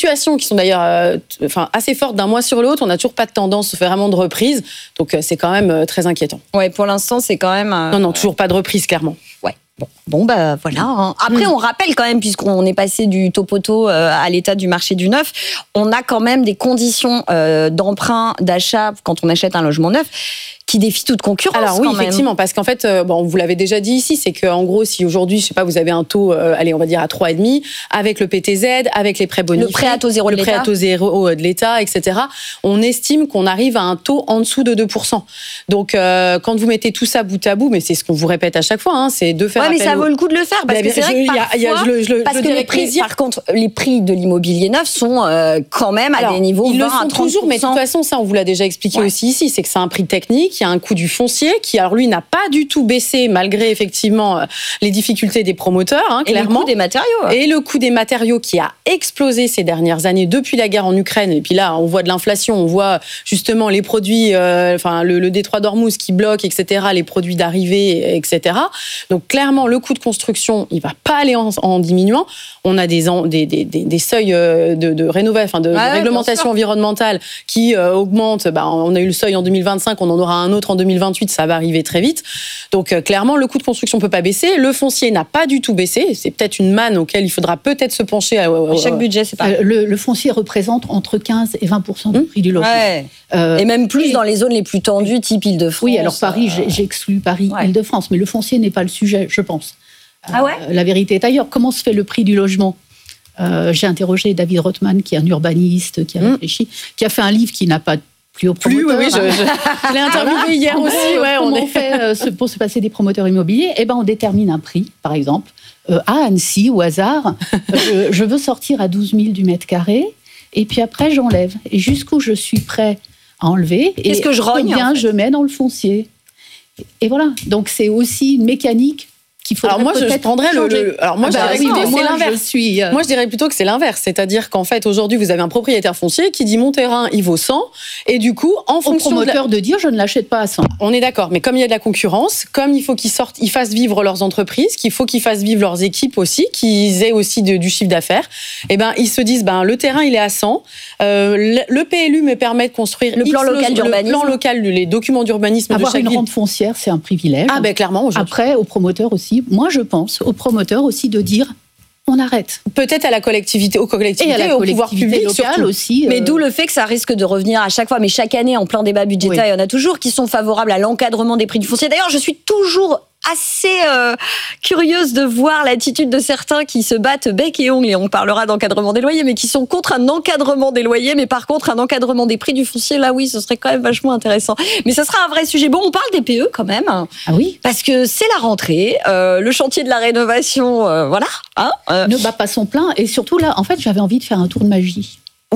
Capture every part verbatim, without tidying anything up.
fluctuations qui sont d'ailleurs euh, t- enfin, assez fortes d'un mois sur l'autre. On n'a toujours pas de tendance vraiment de reprise. Donc, euh, c'est quand même euh, très inquiétant. Ouais, pour l'instant, c'est quand même... Euh... Non, non, toujours pas de reprise, clairement. Ouais. Bon, bon bah voilà. Hein. Après, mmh. on rappelle quand même, puisqu'on est passé du topoto euh, à l'état du marché du neuf, on a quand même des conditions euh, d'emprunt, d'achat, quand on achète un logement neuf, qui défie toute concurrence. Alors oui, quand même. effectivement, parce qu'en fait, euh, bon, vous l'avez déjà dit ici, c'est qu'en gros, si aujourd'hui, je sais pas, vous avez un taux, euh, allez, on va dire à trois virgule cinq, avec le P T Z, avec les prêts bonifiés, le prêt à taux zéro de le prêt à taux zéro de l'État, et cetera, on estime qu'on arrive à un taux en dessous de deux pour cent. Donc, euh, quand vous mettez tout ça bout à bout, mais c'est ce qu'on vous répète à chaque fois, hein, c'est de faire. Ouais, mais ça au... vaut le coup de le faire, parce mais que c'est je, vrai que y a, y a, parfois, je le, je le, parce je que le les prix, plaisir. par contre, les prix de l'immobilier neuf sont euh, quand même à Alors, des niveaux ils vingt le sont à trente pour cent. toujours, mais de toute façon, ça, on vous l'a déjà expliqué ouais. aussi ici, c'est que c'est un prix technique, il y a un coût du foncier qui, alors lui, n'a pas du tout baissé malgré effectivement les difficultés des promoteurs, hein, et clairement. le coût des matériaux. Et le coût des matériaux qui a explosé ces dernières années depuis la guerre en Ukraine. Et puis là, on voit de l'inflation, on voit justement les produits, euh, enfin le, le détroit d'Ormuz qui bloque, et cetera, les produits d'arrivée, et cetera. Donc clairement, le coût de construction, il va pas aller en, en diminuant. On a des, des, des, des seuils de, de rénovation, enfin de, ouais, de réglementation environnementale qui euh, augmentent. Bah, on a eu le seuil en deux mille vingt-cinq, on en aura un autre en deux mille vingt-huit, ça va arriver très vite. Donc euh, clairement, le coût de construction peut pas baisser. Le foncier n'a pas du tout baissé. C'est peut-être une manne auquel il faudra peut-être se pencher. À, à, à, Chaque budget, c'est pas. Euh, le, le foncier représente entre quinze et vingt pour cent du mmh. prix du logement. Ouais. Euh, et même plus et... dans les zones les plus tendues, type Île-de-France. Oui, alors Paris, euh... j'exclus Paris, ouais. Île-de-France, mais le foncier n'est pas le sujet, je pense. Ah ouais. Euh, la vérité est ailleurs. Comment se fait le prix du logement ? euh, J'ai interrogé David Rothman, qui est un urbaniste, qui a mmh. réfléchi, qui a fait un livre qui n'a pas plus au promoteur. Plus, oui, oui, je, je, je l'ai interviewé voilà. hier comment, aussi. Ouais, comment on, est... on fait euh, pour se passer des promoteurs immobiliers ? Eh ben, on détermine un prix, par exemple. Euh, à Annecy, au hasard, je, je veux sortir à douze mille du mètre carré, et puis après, j'enlève. Et jusqu'où je suis prêt à enlever, Qu'est-ce et que je rogne, combien en fait. je mets dans le foncier. Et voilà. Donc, c'est aussi une mécanique qu'il faut. Alors moi, je prendrais le, le. Alors moi, ah bah je dirais oui, plutôt moi, c'est l'inverse. Je suis, euh... Moi, je dirais plutôt que c'est l'inverse, c'est-à-dire qu'en fait, aujourd'hui, vous avez un propriétaire foncier qui dit mon terrain, il vaut cent, et du coup, en Au fonction promoteur de, la... de dire je ne l'achète pas à cent. On est d'accord, mais comme il y a de la concurrence, comme il faut qu'ils sortent, ils fassent vivre leurs entreprises, qu'il faut qu'ils fassent vivre leurs équipes aussi, qu'ils aient aussi de, du chiffre d'affaires. Et ben, ils se disent ben le terrain, il est à cent. Euh, le, le P L U me permet de construire le plan local d'urbanisme, le plan local, les documents d'urbanisme avoir de chaque une ville. rente foncière, c'est un privilège. Ah ben clairement. Après, aux promoteurs aussi. Moi, je pense aux promoteurs aussi de dire on arrête. Peut-être à la collectivité, aux collectivités, et à la au pouvoir public local aussi. Mais euh... d'où le fait que ça risque de revenir à chaque fois. Mais chaque année, en plein débat budgétaire, oui. Il y en a toujours qui sont favorables à l'encadrement des prix du foncier. D'ailleurs, je suis toujours assez euh, curieuse de voir l'attitude de certains qui se battent bec et ongle, et on parlera d'encadrement des loyers, mais qui sont contre un encadrement des loyers, mais par contre un encadrement des prix du foncier, là oui, ce serait quand même vachement intéressant. Mais ça sera un vrai sujet. Bon, on parle des P E quand même. Ah oui. Parce que c'est la rentrée, euh, le chantier de la rénovation, euh, voilà. Hein, euh. Ne bat pas son plein, et surtout là, en fait, j'avais envie de faire un tour de magie.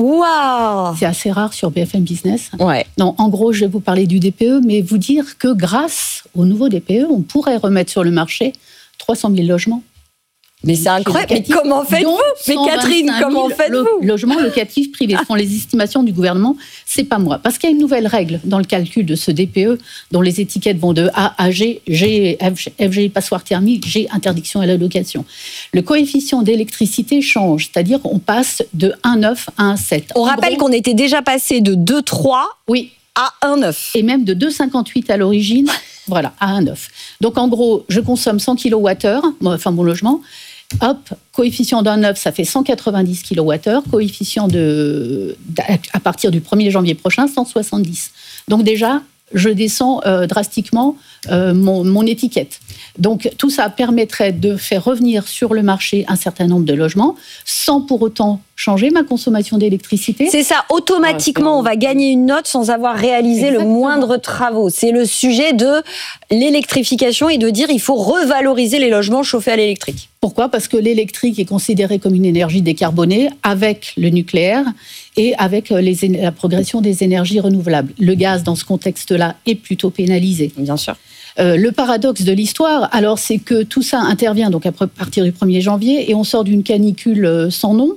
Waouh! C'est assez rare sur B F M Business. Ouais. Non, en gros, je vais vous parler du D P E, mais vous dire que grâce au nouveau D P E, on pourrait remettre sur le marché trois cent mille logements. Mais c'est incroyable. Mais comment faites-vous? Mais Catherine, comment faites-vous? Logements locatifs privés. Ce sont les estimations du gouvernement. C'est pas moi. Parce qu'il y a une nouvelle règle dans le calcul de ce D P E, dont les étiquettes vont de A à G, G, F, F G, passoire thermique, G, interdiction à la location. Le coefficient d'électricité change. C'est-à-dire qu'on passe de un virgule neuf à un virgule sept. On en rappelle gros, qu'on était déjà passé de deux virgule trois oui. à un virgule neuf. Et même de deux virgule cinquante-huit à l'origine, voilà, à un virgule neuf. Donc en gros, je consomme cent kilowattheures, enfin mon logement. Hop, coefficient d'un neuf, ça fait cent quatre-vingt-dix kilowattheures. Coefficient de, à partir du premier janvier prochain, cent soixante-dix. Donc déjà, je descends euh, drastiquement euh, mon, mon étiquette. Donc tout ça permettrait de faire revenir sur le marché un certain nombre de logements, sans pour autant changer ma consommation d'électricité. C'est ça, automatiquement, on va gagner une note sans avoir réalisé Exactement. le moindre travaux. C'est le sujet de l'électrification et de dire il faut revaloriser les logements chauffés à l'électrique. Pourquoi ? Parce que l'électrique est considéré comme une énergie décarbonée avec le nucléaire et avec les, la progression des énergies renouvelables. Le gaz, dans ce contexte-là, est plutôt pénalisé. Bien sûr. Euh, le paradoxe de l'histoire, alors, c'est que tout ça intervient donc à partir du premier janvier et on sort d'une canicule sans nom.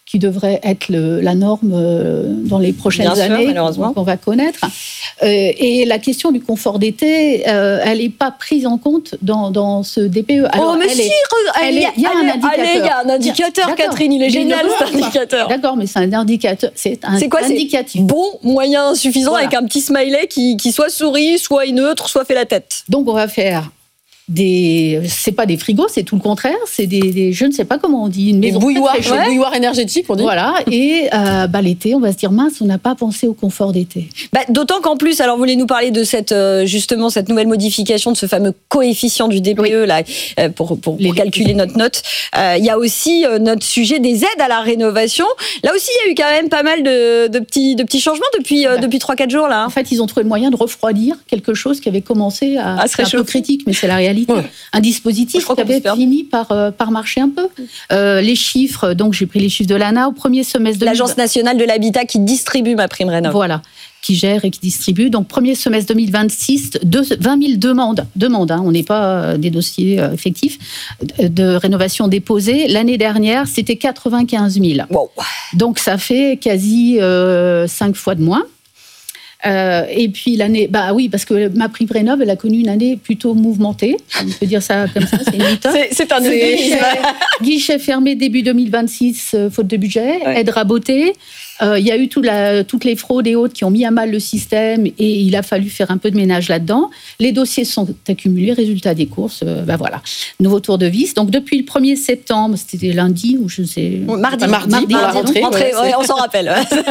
qui devrait être le, la norme euh, dans les prochaines Bien années, sûr, qu'on va connaître. Euh, et la question du confort d'été, euh, elle n'est pas prise en compte dans, dans ce D P E. Alors, oh, mais si, il y a un indicateur. Allez, il y a un indicateur, Catherine, il est génial cet indicateur. D'accord, mais c'est un indicateur. C'est un c'est quoi, indicatif. C'est bon, moyen, suffisant, voilà. Avec un petit smiley qui, qui soit sourit, soit est neutre, soit fait la tête. Donc, on va faire des, c'est pas des frigos, c'est tout le contraire, c'est des, des je ne sais pas comment on dit, une maison des bouilloires, très, très ouais. bouilloires énergétiques, on dit. Voilà, et euh, bah, l'été, on va se dire mince, on n'a pas pensé au confort d'été. Bah, d'autant qu'en plus, alors vous voulez nous parler de cette euh, justement cette nouvelle modification de ce fameux coefficient du D P E oui. là euh, pour pour, pour calculer notre note. Il euh, y a aussi euh, notre sujet des aides à la rénovation. Là aussi, il y a eu quand même pas mal de, de petits de petits changements depuis euh, bah, depuis trois quatre jours là. En fait, ils ont trouvé le moyen de refroidir quelque chose qui avait commencé à, à se réchauffer. Un peu critique, mais c'est la réalité. Ouais. Un dispositif qui avait fini par, euh, par marcher un peu. Euh, les chiffres, donc j'ai pris les chiffres de l'A N A au premier semestre de l'Agence nationale de l'habitat qui distribue MaPrimeRénov. Voilà, qui gère et qui distribue. Donc premier semestre deux mille vingt-six, de, vingt mille demandes, demandes hein, on n'est pas euh, des dossiers euh, effectifs, de, de rénovation déposées. L'année dernière, c'était quatre-vingt-quinze mille. Wow. Donc ça fait quasi euh, cinq fois de moins. Euh, et puis l'année, bah oui, parce que MaPrimeRénov, elle a connu une année plutôt mouvementée. On peut dire ça comme ça, c'est une mythe. c'est, c'est un guichet, guichet fermé début deux mille vingt-six, euh, faute de budget, ouais. Aide rabotée. Il euh, y a eu tout la, toutes les fraudes et autres qui ont mis à mal le système et il a fallu faire un peu de ménage là-dedans. Les dossiers sont accumulés, résultat des courses, euh, ben voilà, nouveau tour de vis. Donc depuis le premier septembre, c'était lundi ou je sais... Mardi, mardi, mardi pour la rentrée. rentrée ouais, ouais, on s'en rappelle.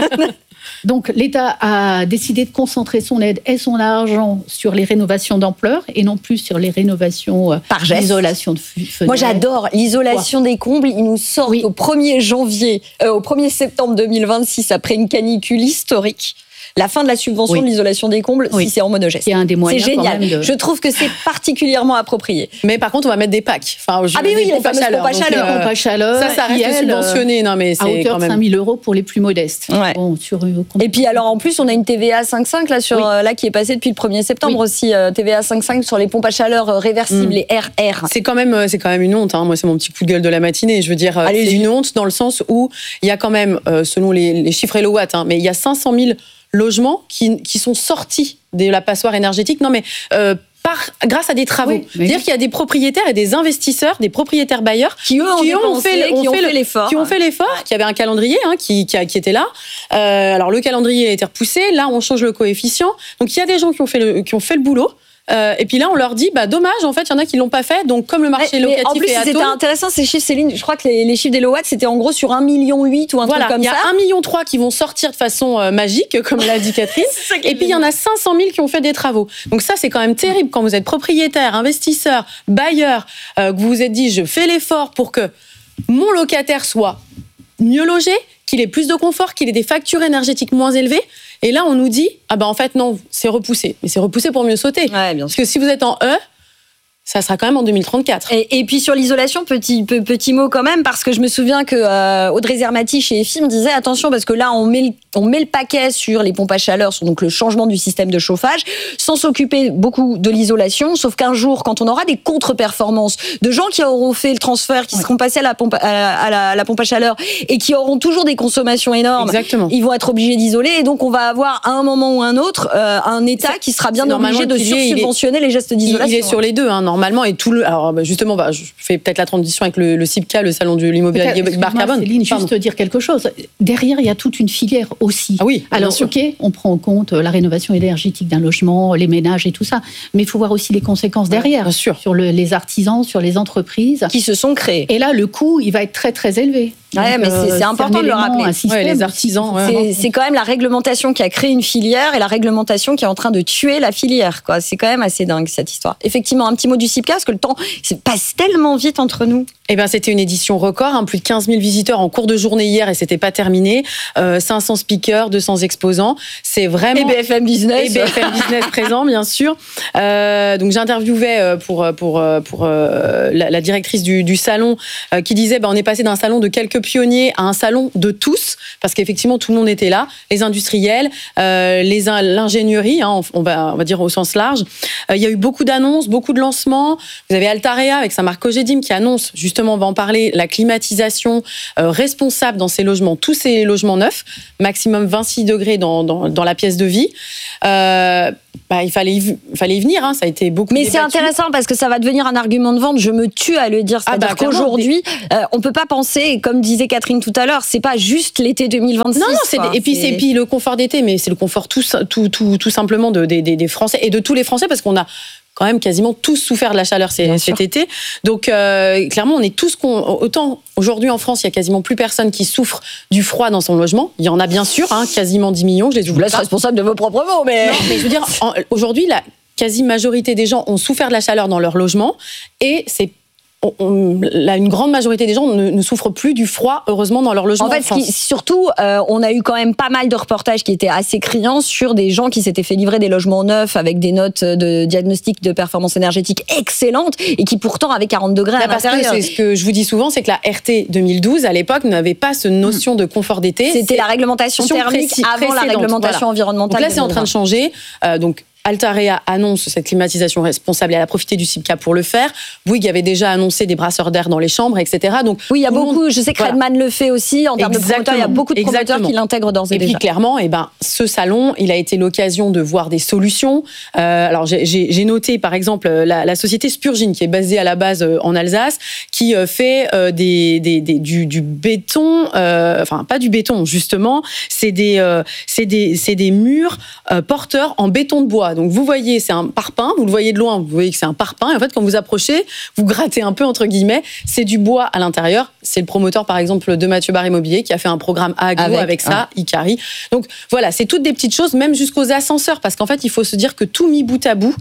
Donc l'État a décidé de concentrer son aide et son argent sur les rénovations d'ampleur et non plus sur les rénovations euh, par geste. L'isolation de fenêtres. Moi j'adore l'isolation ouais. des combles. Ils nous sortent oui. au premier janvier, euh, au premier septembre deux mille vingt-six, après une canicule historique. La fin de la subvention oui. de l'isolation des combles, oui. si c'est en monogeste. C'est un des moyens. C'est génial. Quand même de... Je trouve que c'est particulièrement approprié. Mais par contre, on va mettre des packs. Enfin, ah, mais oui, les fameuses pompes à chaleur. Euh, pompes à chaleur. Ça, ça reste elle, subventionné. Non, mais c'est à hauteur quand même... de cinq mille euros pour les plus modestes. Ouais. Bon, sur, euh, Et puis, alors, en plus, on a une T V A cinq virgule cinq là, sur, oui. euh, là, qui est passée depuis le premier septembre oui. aussi. Euh, T V A cinq virgule cinq sur les pompes à chaleur euh, réversibles, mm. les R R. C'est quand même, c'est quand même une honte. Hein. Moi, c'est mon petit coup de gueule de la matinée. Je veux dire, Allez, c'est une honte dans le sens où il y a quand même, euh, selon les, les chiffres Elowatt, hein, mais il y a cinq cent mille logements qui, qui sont sortis de la passoire énergétique. Non, mais euh, par, grâce à des travaux. Oui, oui. C'est-à-dire qu'il y a des propriétaires et des investisseurs, des propriétaires bailleurs qui, eux, ont, qui ont, fait, ont, qui ont fait, fait l'effort. Qui ont fait l'effort, qui avaient un calendrier hein, qui, qui, qui était là. Euh, alors, le calendrier a été repoussé. Là, on change le coefficient. Donc, il y a des gens qui ont fait le, qui ont fait le boulot. Euh, et puis là, on leur dit, bah dommage, en fait, il y en a qui l'ont pas fait. Donc, comme le marché mais, locatif mais en plus, est à c'était intéressant ces chiffres, Céline. Je crois que les, les chiffres d'Elowatt, c'était en gros sur un virgule huit million ou un voilà, truc comme ça. Il y a un virgule trois million qui vont sortir de façon euh, magique, comme l'a dit Catherine. Et puis, il y en a cinq cent mille qui ont fait des travaux. Donc ça, c'est quand même terrible quand vous êtes propriétaire, investisseur, bailleur, euh, que vous vous êtes dit, je fais l'effort pour que mon locataire soit mieux logé, qu'il ait plus de confort, qu'il ait des factures énergétiques moins élevées. Et là, on nous dit, ah ben en fait, non, c'est repoussé. Mais c'est repoussé pour mieux sauter. Ouais, bien Parce sûr. que si vous êtes en E, ça sera quand même en deux mille trente-quatre. Et, et puis sur l'isolation, petit, petit mot quand même, parce que je me souviens que euh, Audrey Zermati chez E F I me disait attention, parce que là, on met, le, on met le paquet sur les pompes à chaleur, sur donc le changement du système de chauffage, sans s'occuper beaucoup de l'isolation, sauf qu'un jour, quand on aura des contre-performances de gens qui auront fait le transfert, qui ouais. seront passés à la, pompe, à, la, à, la, à la pompe à chaleur et qui auront toujours des consommations énormes, exactement. Ils vont être obligés d'isoler, et donc on va avoir à un moment ou un autre euh, un État c'est, qui sera bien obligé de sursubventionner les gestes d'isolation. Il est sur les deux, hein, normalement, et tout le... Alors, justement, bah, je fais peut-être la transition avec le, le CIPCA, le salon de l'immobilier bas carbone. Céline, juste dire quelque chose. Derrière, il y a toute une filière aussi. Ah oui. Alors, ok, on prend en compte la rénovation énergétique d'un logement, les ménages et tout ça, mais il faut voir aussi les conséquences derrière, bien sûr. Sur le, les artisans, sur les entreprises qui se sont créés. Et là, le coût, il va être très très élevé. Ouais, donc, mais c'est, c'est important de le rappeler. Ouais, les artisans. Ouais, c'est, c'est quand même la réglementation qui a créé une filière et la réglementation qui est en train de tuer la filière. Quoi. C'est quand même assez dingue cette histoire. Effectivement, un petit mot du CIPCA, parce que le temps passe tellement vite entre nous. Eh ben, c'était une édition record, hein, plus de quinze mille visiteurs en cours de journée hier et c'était pas terminé. Euh, cinq cents speakers, deux cents exposants. C'est vraiment. Et B F M Business. Et B F M Business présent, bien sûr. Euh, donc j'interviewais pour pour pour euh, la, la directrice du, du salon euh, qui disait, bah, on est passé d'un salon de quelques pionniers à un salon de tous, parce qu'effectivement, tout le monde était là, les industriels, euh, les, l'ingénierie, hein, on, va, on va dire au sens large. Euh, il y a eu beaucoup d'annonces, beaucoup de lancements. Vous avez Altarea avec sa marque Cogedim qui annonce, justement, on va en parler, la climatisation euh, responsable dans ces logements, tous ces logements neufs, maximum vingt-six degrés dans, dans, dans la pièce de vie. Euh, bah, il fallait y, il fallait y venir, hein, ça a été beaucoup Mais débattu. c'est intéressant parce que ça va devenir un argument de vente, je me tue à le dire. C'est-à-dire ah bah, qu'aujourd'hui, des... euh, on peut pas penser, comme disait Catherine tout à l'heure, c'est pas juste l'été deux mille vingt-six. Non, non, c'est des, et puis c'est... c'est puis le confort d'été, mais c'est le confort tout, tout, tout, tout simplement de, des, des Français et de tous les Français parce qu'on a quand même quasiment tous souffert de la chaleur cet sûr. été. Donc, euh, clairement, on est tous... Autant, aujourd'hui, en France, il y a quasiment plus personne qui souffre du froid dans son logement. Il y en a bien sûr, hein, quasiment dix millions, je les oublie. Je vous laisse pas. responsable de vos propres mots, mais... Non, mais je veux dire, en, aujourd'hui, la quasi-majorité des gens ont souffert de la chaleur dans leur logement et c'est On, on, là, une grande majorité des gens ne, ne souffrent plus du froid, heureusement, dans leur logement. En fait, en qui, surtout, euh, on a eu quand même pas mal de reportages qui étaient assez criants sur des gens qui s'étaient fait livrer des logements neufs avec des notes de diagnostic de performance énergétique excellentes et qui pourtant avaient quarante degrés à l'intérieur. C'est ce que je vous dis souvent, c'est que la R T deux mille douze, à l'époque, n'avait pas cette notion de confort d'été. C'était la réglementation thermique précis, avant la réglementation voilà. environnementale. Donc là, c'est en train de changer. Euh, donc, Altarea annonce cette climatisation responsable et elle a profité du C I P C A pour le faire. Bouygues avait déjà annoncé des brasseurs d'air dans les chambres, et cetera. Donc, oui, il y a beaucoup, monde... je sais que voilà. Redman le fait aussi, en termes de promoteurs, il y a beaucoup de promoteurs Exactement. qui l'intègrent d'ores et, et déjà. Et puis clairement, eh ben, ce salon, il a été l'occasion de voir des solutions. Euh, alors j'ai, j'ai noté par exemple la, la société Spurgin, qui est basée à la base en Alsace, qui fait euh, des, des, des, du, du béton, euh, enfin pas du béton justement, c'est des, euh, c'est des, c'est des murs euh, porteurs en béton de bois. Donc vous voyez, c'est un parpaing, vous le voyez de loin, vous voyez que c'est un parpaing, et en fait quand vous approchez, vous grattez un peu entre guillemets, c'est du bois à l'intérieur. C'est le promoteur par exemple de Mathieu Barre Immobilier qui a fait un programme à Aglo avec, avec ça, ouais. Icari. Donc voilà, c'est toutes des petites choses, même jusqu'aux ascenseurs, parce qu'en fait il faut se dire que tout mis bout à bout,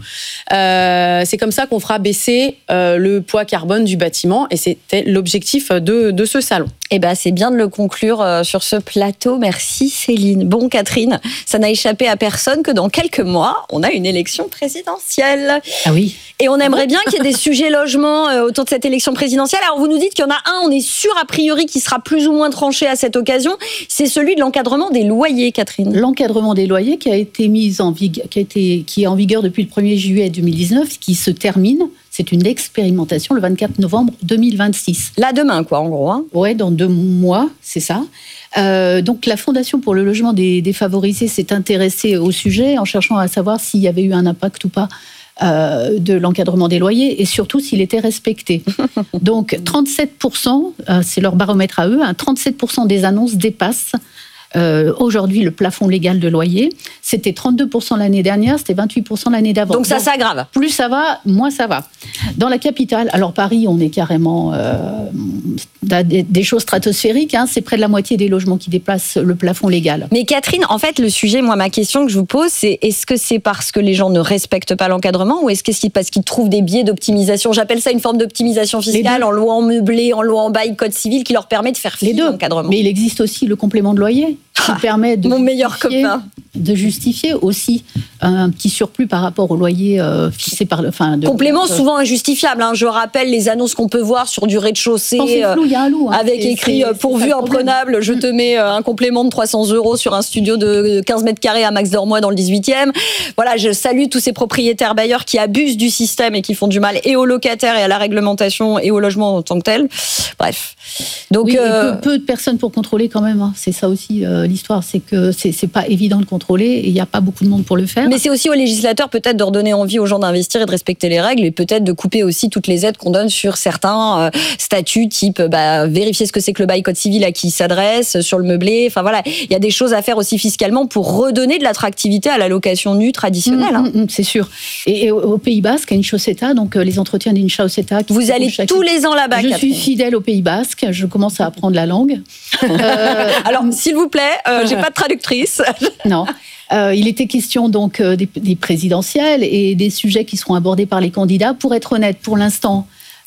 euh, c'est comme ça qu'on fera baisser euh, le poids carbone du bâtiment, et c'était l'objectif de, de ce salon. Eh ben, c'est bien de le conclure euh, sur ce plateau. Merci Céline. Bon Catherine, ça n'a échappé à personne que dans quelques mois, on a une élection présidentielle. Ah oui. Et on aimerait bien qu'il y ait des sujets logement euh, autour de cette élection présidentielle. Alors vous nous dites qu'il y en a un, on est sûr a priori, qui sera plus ou moins tranché à cette occasion. C'est celui de l'encadrement des loyers, Catherine. L'encadrement des loyers qui a été mis en vigueur, qui a été, qui est en vigueur depuis le premier juillet deux mille dix-neuf, qui se termine. C'est une expérimentation le vingt-quatre novembre deux mille vingt-six. Là, demain, quoi, en gros. Hein. Ouais, dans deux mois, c'est ça. Euh, donc, la Fondation pour le logement des défavorisés s'est intéressée au sujet en cherchant à savoir s'il y avait eu un impact ou pas euh, de l'encadrement des loyers et surtout s'il était respecté. Donc, trente-sept pour cent, euh, c'est leur baromètre à eux, hein, trente-sept pour cent des annonces dépassent Euh, aujourd'hui le plafond légal de loyer. C'était trente-deux pour cent l'année dernière, c'était vingt-huit pour cent l'année d'avant. Donc ça s'aggrave. Plus ça va, moins ça va. Dans la capitale, alors Paris, on est carrément euh, des, des choses stratosphériques, hein, c'est près de la moitié des logements qui dépassent le plafond légal. Mais Catherine, en fait, le sujet, moi, ma question que je vous pose, c'est est-ce que c'est parce que les gens ne respectent pas l'encadrement ou est-ce que c'est parce qu'ils trouvent des biais d'optimisation? J'appelle ça une forme d'optimisation fiscale en loi en meublé, en loi en bail, code civil, qui leur permet de faire fi de l'encadrement. Mais il existe aussi le complément de loyer. Qui ah, permet de mon meilleur copain. de justifier aussi un petit surplus par rapport au loyer euh, fixé par le... Enfin, de, complément de, souvent injustifiable. Hein. Je rappelle les annonces qu'on peut voir sur du rez-de-chaussée euh, flou, y a un loup, hein. avec c'est, écrit c'est, pourvu imprenable, je te mets un complément de trois cents euros sur un studio de quinze mètres carrés à Max d'Ormois dans le dix-huitième. Voilà, je salue tous ces propriétaires bailleurs qui abusent du système et qui font du mal et aux locataires et à la réglementation et au logement en tant que tel. Bref. Donc, oui, euh... peu, peu de personnes pour contrôler quand même. Hein. C'est ça aussi euh, l'histoire, c'est que c'est, c'est pas évident de contrôler et il n'y a pas beaucoup de monde pour le faire. Mais c'est aussi aux législateurs peut-être de redonner envie aux gens d'investir et de respecter les règles et peut-être de couper aussi toutes les aides qu'on donne sur certains euh, statuts type bah, vérifier ce que c'est que le bail code civil à qui il s'adresse, sur le meublé. Enfin voilà, il y a des choses à faire aussi fiscalement pour redonner de l'attractivité à la location nue traditionnelle. Mmh, hein. mmh, c'est sûr. Et, et au Pays Basque, à Inchausseta, donc euh, les entretiens d'Inchausseta. Vous allez tous les ans là-bas, Je Catherine. suis fidèle au Pays Basque, je commence à apprendre la langue. euh, Alors, s'il vous plaît, euh, j'ai pas de traductrice. Non. Euh, il était question donc euh, des, des présidentielles et des sujets qui seront abordés par les candidats. Pour être honnête, pour l'instant,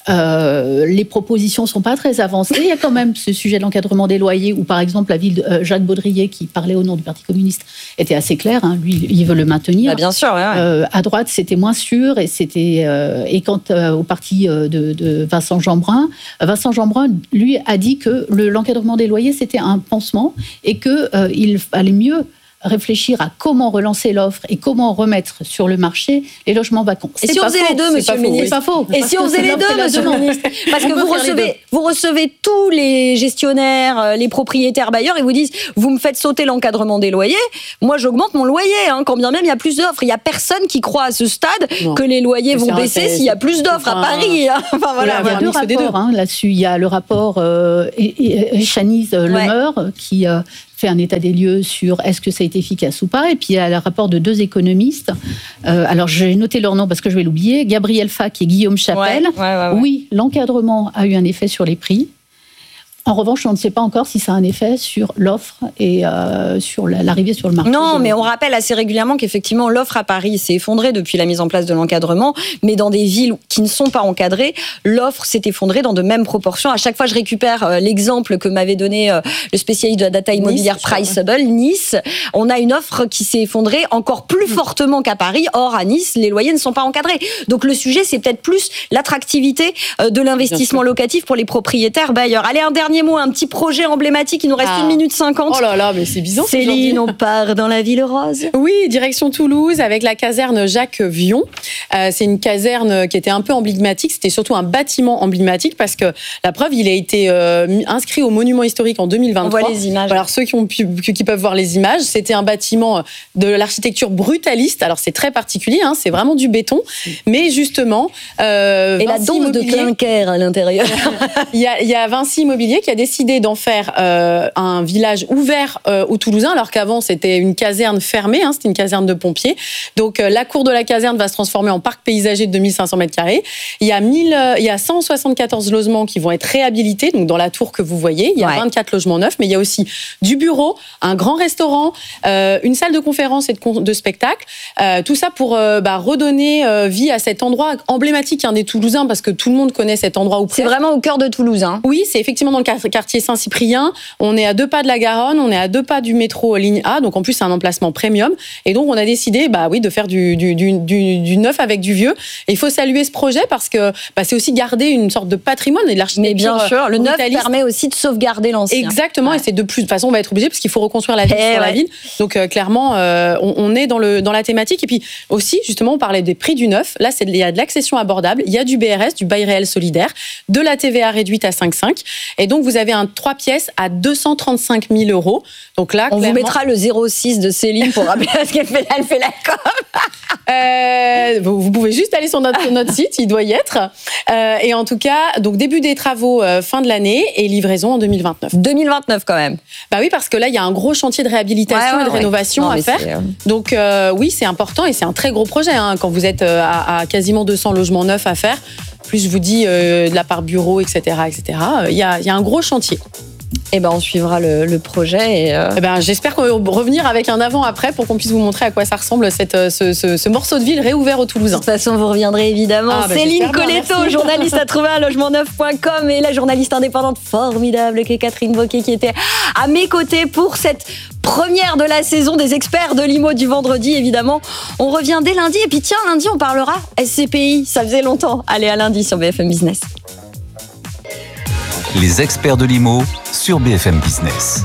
Euh, les propositions sont pas très avancées. Il y a quand même ce sujet de l'encadrement des loyers où, par exemple, la ville de euh, Jacques Baudrier, qui parlait au nom du Parti communiste, était assez clair. Hein. Lui, il veut le maintenir. Bah, bien sûr. Ouais, ouais. Euh, à droite, c'était moins sûr. Et, c'était, euh, et quant euh, au parti de, de Vincent Jeanbrun, Vincent Jeanbrun, lui, a dit que le, l'encadrement des loyers, c'était un pansement et qu'il euh, fallait mieux réfléchir à comment relancer l'offre et comment remettre sur le marché les logements vacants. Et si on faisait les deux, monsieur le ministre ? C'est pas faux. Et si on faisait les deux, monsieur le ministre ? Parce que vous recevez, vous recevez tous les gestionnaires, les propriétaires bailleurs, et vous disent, vous me faites sauter l'encadrement des loyers, moi j'augmente mon loyer, hein, quand bien même il y a plus d'offres. Il n'y a personne qui croit à ce stade non. que les loyers vont baisser s'il y a plus d'offres enfin, à Paris. Hein. Enfin, voilà, il y a deux rapports hein, là-dessus. Il y a le rapport euh, Chanise euh, Lemeur ouais. qui... Euh, fait un état des lieux sur est-ce que ça a été efficace ou pas. Et puis, il y a le rapport de deux économistes. Euh, alors, j'ai noté leur nom parce que je vais l'oublier. Gabriel Fac et Guillaume Chapelle. Ouais, ouais, ouais, ouais. Oui, l'encadrement a eu un effet sur les prix. En revanche, on ne sait pas encore si ça a un effet sur l'offre et euh, sur l'arrivée sur le marché. Non, mais on rappelle assez régulièrement qu'effectivement, l'offre à Paris s'est effondrée depuis la mise en place de l'encadrement, mais dans des villes qui ne sont pas encadrées, l'offre s'est effondrée dans de mêmes proportions. À chaque fois, je récupère l'exemple que m'avait donné le spécialiste de la data immobilière nice, Priceable, Nice. On a une offre qui s'est effondrée encore plus mmh. fortement qu'à Paris. Or, à Nice, les loyers ne sont pas encadrés. Donc, le sujet, c'est peut-être plus l'attractivité de l'investissement locatif pour les propriétaires bailleurs. Allez, un dernier mot, un petit projet emblématique, il nous reste ah. une minute cinquante. Oh là là, mais c'est bizarre. Céline, on part dans la ville rose. Oui, direction Toulouse avec la caserne Jacques Vion. Euh, c'est une caserne qui était un peu emblématique, c'était surtout un bâtiment emblématique parce que la preuve, il a été euh, inscrit au monument historique en deux mille vingt-trois. On voit les images. Alors ceux qui, ont pu, qui peuvent voir les images, c'était un bâtiment de l'architecture brutaliste. Alors c'est très particulier, hein, c'est vraiment du béton, mais justement... Euh, Et Vinci la dose de clinker à l'intérieur. il, y a, il y a Vinci Immobilier qui a décidé d'en faire euh, un village ouvert euh, aux Toulousains, alors qu'avant c'était une caserne fermée, hein, c'était une caserne de pompiers. Donc euh, la cour de la caserne va se transformer en parc paysager de deux mille cinq cents mètres carrés. Il y a mille, euh, il y a cent soixante-quatorze logements qui vont être réhabilités, donc dans la tour que vous voyez, il y a ouais. vingt-quatre logements neufs, mais il y a aussi du bureau, un grand restaurant, euh, une salle de conférence et de, con- de spectacle. Euh, tout ça pour euh, bah, redonner euh, vie à cet endroit emblématique hein, des Toulousains, parce que tout le monde connaît cet endroit où c'est vraiment au cœur de Toulouse. Hein. Oui, c'est effectivement dans le quartier Saint-Cyprien. On est à deux pas de la Garonne, on est à deux pas du métro ligne A, donc en plus c'est un emplacement premium. Et donc on a décidé, bah oui, de faire du, du, du, du, du neuf avec du vieux. Et il faut saluer ce projet parce que bah, c'est aussi garder une sorte de patrimoine et de l'architecture. Mais bien sûr, le neuf brutaliste. Permet aussi de sauvegarder l'ancien. Exactement, ouais. et c'est de plus. De toute façon, on va être obligé parce qu'il faut reconstruire la ville et sur ouais. la ville. Donc euh, clairement, euh, on, on est dans le dans la thématique. Et puis aussi, justement, on parlait des prix du neuf. Là, c'est il y a de l'accession abordable, il y a du B R S, du bail réel solidaire, de la T V A réduite à cinq virgule cinq. Et donc vous avez un trois pièces à deux cent trente-cinq mille euros. Donc là, on clairement... vous mettra le zéro six de Céline pour rappeler ce qu'elle fait. Elle fait la com. Euh, vous, vous pouvez juste aller sur notre, notre site, il doit y être. Euh, et en tout cas, donc début des travaux euh, fin de l'année et livraison en deux mille vingt-neuf. deux mille vingt-neuf quand même. Bah oui, parce que là, il y a un gros chantier de réhabilitation ouais, ouais, et de ouais. rénovation non, à faire. Euh... Donc euh, oui, c'est important et c'est un très gros projet. Hein, quand vous êtes euh, à, à quasiment deux cents logements neufs à faire, plus je vous dis euh, de la part bureau, et cetera, et cetera. Il y a, il y a un gros chantier. Eh ben, on suivra le, le projet. Et euh... eh ben, j'espère qu'on va revenir avec un avant-après pour qu'on puisse vous montrer à quoi ça ressemble cette, ce, ce, ce morceau de ville réouvert aux Toulousains. De toute façon, vous reviendrez évidemment. Ah, bah, Céline Colletto, journaliste à trouver à logement neuf point com et la journaliste indépendante formidable qui est Catherine Bocquet qui était à mes côtés pour cette première de la saison des experts de l'I M O du vendredi. Évidemment, on revient dès lundi. Et puis tiens, lundi, on parlera S C P I. Ça faisait longtemps. Allez, à lundi sur B F M Business. Les experts de l'I M O sur B F M Business.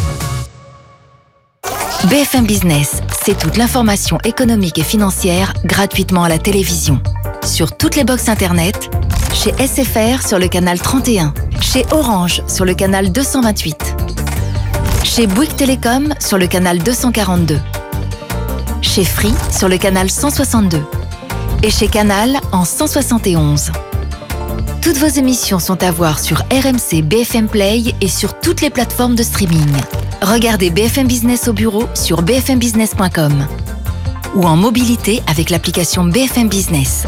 B F M Business, c'est toute l'information économique et financière gratuitement à la télévision. Sur toutes les box internet, chez S F R sur le canal trente et un, chez Orange sur le canal deux cent vingt-huit, chez Bouygues Télécom sur le canal deux cent quarante-deux, chez Free sur le canal cent soixante-deux et chez Canal en cent soixante et onze. Toutes vos émissions sont à voir sur R M C B F M Play et sur toutes les plateformes de streaming. Regardez B F M Business au bureau sur b f m business point com ou en mobilité avec l'application B F M Business.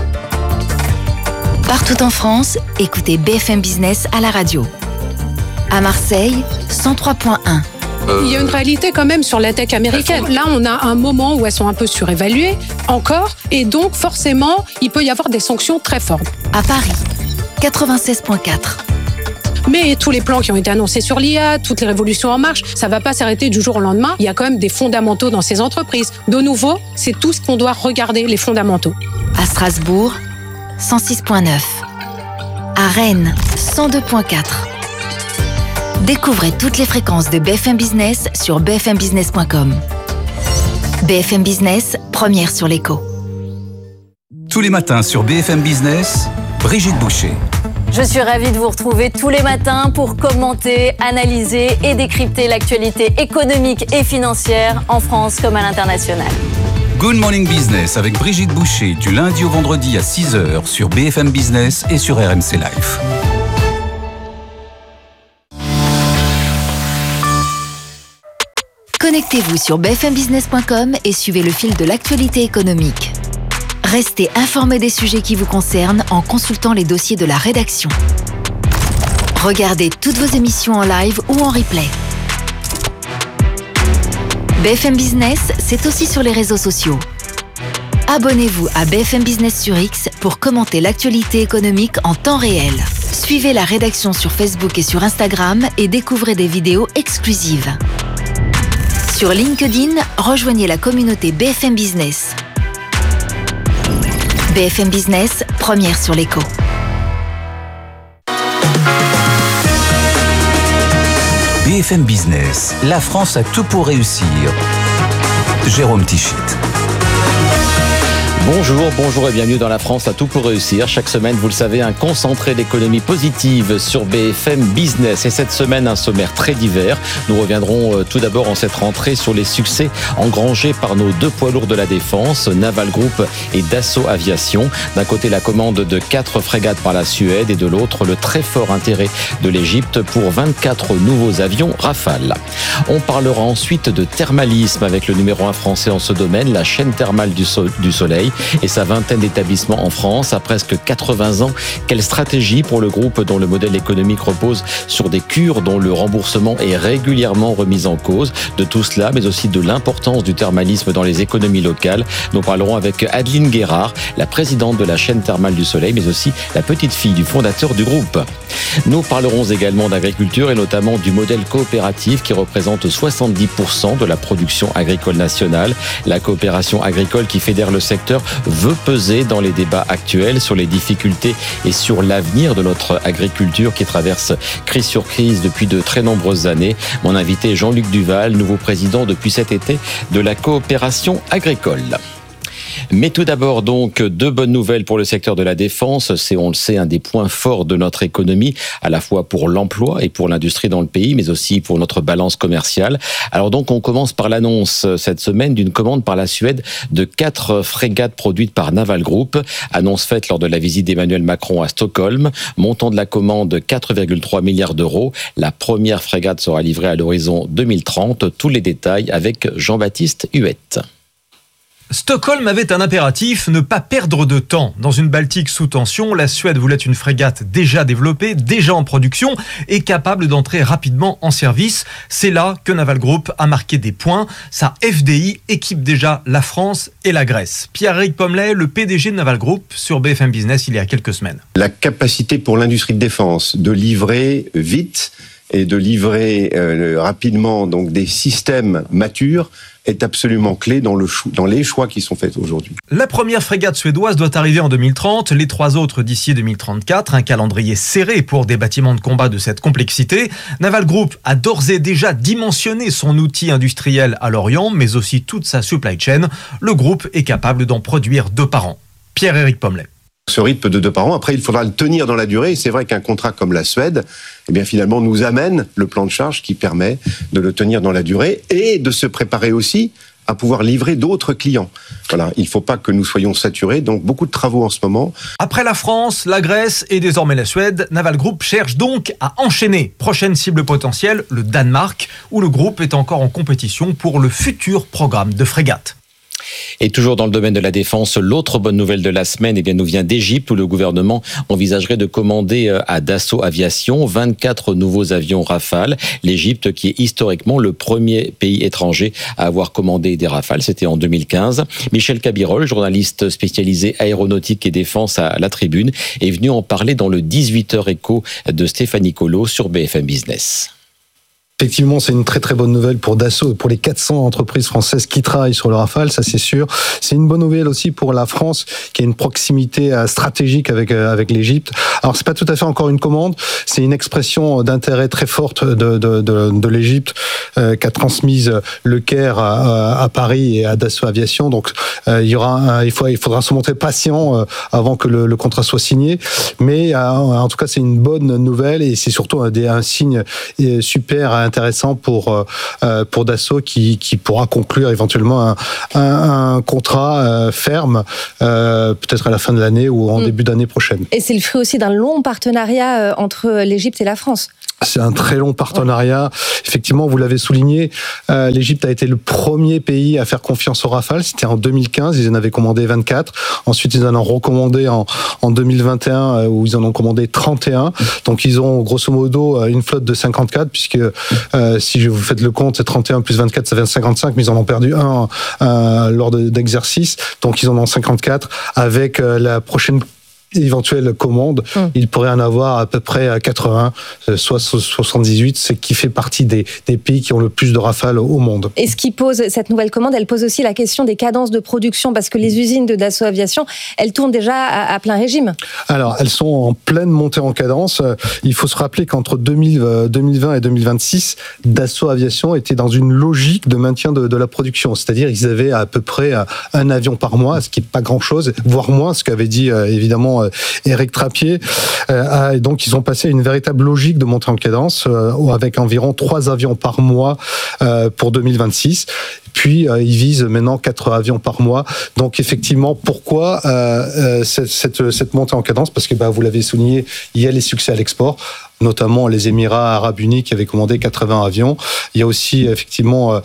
Partout en France, écoutez B F M Business à la radio. À Marseille, cent trois point un. Il y a une réalité quand même sur la tech américaine. Là, on a un moment où elles sont un peu surévaluées, encore, et donc forcément, il peut y avoir des sanctions très fortes. À Paris, quatre-vingt-seize virgule quatre. Mais tous les plans qui ont été annoncés sur l'I A, toutes les révolutions en marche, ça ne va pas s'arrêter du jour au lendemain. Il y a quand même des fondamentaux dans ces entreprises. De nouveau, c'est tout ce qu'on doit regarder, les fondamentaux. À Strasbourg, cent six virgule neuf. À Rennes, cent deux virgule quatre. Découvrez toutes les fréquences de B F M Business sur b f m business point com. B F M Business, première sur l'écho. Tous les matins sur B F M Business, Brigitte Boucher. Je suis ravie de vous retrouver tous les matins pour commenter, analyser et décrypter l'actualité économique et financière en France comme à l'international. Good Morning Business avec Brigitte Boucher du lundi au vendredi à six heures sur B F M Business et sur R M C Live. Connectez-vous sur b f m business point com et suivez le fil de l'actualité économique. Restez informés des sujets qui vous concernent en consultant les dossiers de la rédaction. Regardez toutes vos émissions en live ou en replay. B F M Business, c'est aussi sur les réseaux sociaux. Abonnez-vous à B F M Business sur X pour commenter l'actualité économique en temps réel. Suivez la rédaction sur Facebook et sur Instagram et découvrez des vidéos exclusives. Sur LinkedIn, rejoignez la communauté B F M Business. B F M Business, première sur l'écho. B F M Business, la France a tout pour réussir. Jérôme Tichit. Bonjour, bonjour et bienvenue dans La France a tout pour réussir. Chaque semaine, vous le savez, un concentré d'économie positive sur B F M Business. Et cette semaine, un sommaire très divers. Nous reviendrons tout d'abord en cette rentrée sur les succès engrangés par nos deux poids lourds de la défense, Naval Group et Dassault Aviation. D'un côté, la commande de quatre frégates par la Suède et de l'autre, le très fort intérêt de l'Égypte pour vingt-quatre nouveaux avions Rafale. On parlera ensuite de thermalisme avec le numéro un français en ce domaine, la chaîne thermale du, so- du Soleil et sa vingtaine d'établissements en France à presque quatre-vingts ans. Quelle stratégie pour le groupe dont le modèle économique repose sur des cures dont le remboursement est régulièrement remis en cause? De tout cela, mais aussi de l'importance du thermalisme dans les économies locales. Nous parlerons avec Adeline Guérard, la présidente de la chaîne thermale du Soleil, mais aussi la petite fille du fondateur du groupe. Nous parlerons également d'agriculture et notamment du modèle coopératif qui représente soixante-dix pour cent de la production agricole nationale. La coopération agricole qui fédère le secteur veut peser dans les débats actuels sur les difficultés et sur l'avenir de notre agriculture qui traverse crise sur crise depuis de très nombreuses années. Mon invité est Jean-Luc Duval, nouveau président depuis cet été de la coopération agricole. Mais tout d'abord, donc, deux bonnes nouvelles pour le secteur de la défense. C'est, on le sait, un des points forts de notre économie, à la fois pour l'emploi et pour l'industrie dans le pays, mais aussi pour notre balance commerciale. Alors donc, on commence par l'annonce cette semaine d'une commande par la Suède de quatre frégates produites par Naval Group. Annonce faite lors de la visite d'Emmanuel Macron à Stockholm. Montant de la commande, quatre virgule trois milliards d'euros. La première frégate sera livrée à l'horizon deux mille trente. Tous les détails avec Jean-Baptiste Huette. Stockholm avait un impératif, ne pas perdre de temps. Dans une Baltique sous tension, la Suède voulait une frégate déjà développée, déjà en production et capable d'entrer rapidement en service. C'est là que Naval Group a marqué des points. Sa F D I équipe déjà la France et la Grèce. Pierre-Éric Pommelet, le P D G de Naval Group, sur B F M Business il y a quelques semaines. La capacité pour l'industrie de défense de livrer vite et de livrer euh, rapidement donc des systèmes matures est absolument clé dans, le cho- dans les choix qui sont faits aujourd'hui. La première frégate suédoise doit arriver en deux mille trente, les trois autres d'ici deux mille trente-quatre, un calendrier serré pour des bâtiments de combat de cette complexité. Naval Group a d'ores et déjà dimensionné son outil industriel à l'Orient, mais aussi toute sa supply chain. Le groupe est capable d'en produire deux par an. Pierre-Éric Pommelet. Ce rythme de deux par an, après il faudra le tenir dans la durée, et c'est vrai qu'un contrat comme la Suède, eh bien finalement nous amène le plan de charge qui permet de le tenir dans la durée et de se préparer aussi à pouvoir livrer d'autres clients. Voilà, il ne faut pas que nous soyons saturés, donc beaucoup de travaux en ce moment. Après la France, la Grèce et désormais la Suède, Naval Group cherche donc à enchaîner. Prochaine cible potentielle, le Danemark, où le groupe est encore en compétition pour le futur programme de frégate. Et toujours dans le domaine de la défense, l'autre bonne nouvelle de la semaine, eh bien, nous vient d'Égypte où le gouvernement envisagerait de commander à Dassault Aviation vingt-quatre nouveaux avions Rafale. L'Égypte qui est historiquement le premier pays étranger à avoir commandé des Rafales, c'était en deux mille quinze. Michel Cabirol, journaliste spécialisé aéronautique et défense à La Tribune, est venu en parler dans le dix-huit heures écho de Stéphanie Colo sur B F M Business. Effectivement, c'est une très très bonne nouvelle pour Dassault et pour les quatre cents entreprises françaises qui travaillent sur le Rafale, ça c'est sûr. C'est une bonne nouvelle aussi pour la France qui a une proximité stratégique avec avec l'Égypte. Alors c'est pas tout à fait encore une commande, c'est une expression d'intérêt très forte de de de, de l'Égypte euh, qu'a transmise le Caire à, à Paris et à Dassault Aviation. Donc euh, il y aura un, il faut il faudra se montrer patient euh, avant que le, le contrat soit signé. Mais euh, en tout cas c'est une bonne nouvelle et c'est surtout un, un signe super intéressant pour euh, pour Dassault qui qui pourra conclure éventuellement un un, un contrat euh, ferme euh, peut-être à la fin de l'année ou en mmh. début d'année prochaine. Et c'est le fruit aussi d'un long partenariat euh, entre l'Égypte et la France. C'est un très long partenariat. Effectivement, vous l'avez souligné, euh, l'Égypte a été le premier pays à faire confiance au Rafale. C'était en deux mille quinze, ils en avaient commandé vingt-quatre. Ensuite, ils en ont recommandé en, en deux mille vingt et un, euh, où ils en ont commandé trente et un. Donc, ils ont grosso modo une flotte de cinquante-quatre, puisque euh, si je vous faites le compte, c'est trente et un plus vingt-quatre, ça fait cinquante-cinq, mais ils en ont perdu un euh, lors de, d'exercice. Donc, ils en ont cinquante-quatre avec euh, la prochaine éventuelle commande, hum. il pourrait en avoir à peu près à quatre-vingts, soit soixante-dix-huit, ce qui fait partie des, des pays qui ont le plus de Rafale au monde. Et ce qui pose, cette nouvelle commande, elle pose aussi la question des cadences de production, parce que les usines de Dassault Aviation, elles tournent déjà à, à plein régime. Alors, elles sont en pleine montée en cadence. Il faut se rappeler qu'entre deux mille vingt et deux mille vingt-six, Dassault Aviation était dans une logique de maintien de, de la production. C'est-à-dire, ils avaient à peu près un avion par mois, ce qui n'est pas grand-chose, voire moins, ce qu'avait dit évidemment Éric Trappier. Euh, et donc, ils ont passé à une véritable logique de montée en cadence euh, avec environ trois avions par mois euh, pour deux mille vingt-six. Puis, euh, ils visent maintenant quatre avions par mois. Donc, effectivement, pourquoi euh, euh, cette, cette, cette montée en cadence ? Parce que, bah, vous l'avez souligné, il y a les succès à l'export, notamment les Émirats Arabes Unis qui avaient commandé quatre-vingts avions. Il y a aussi effectivement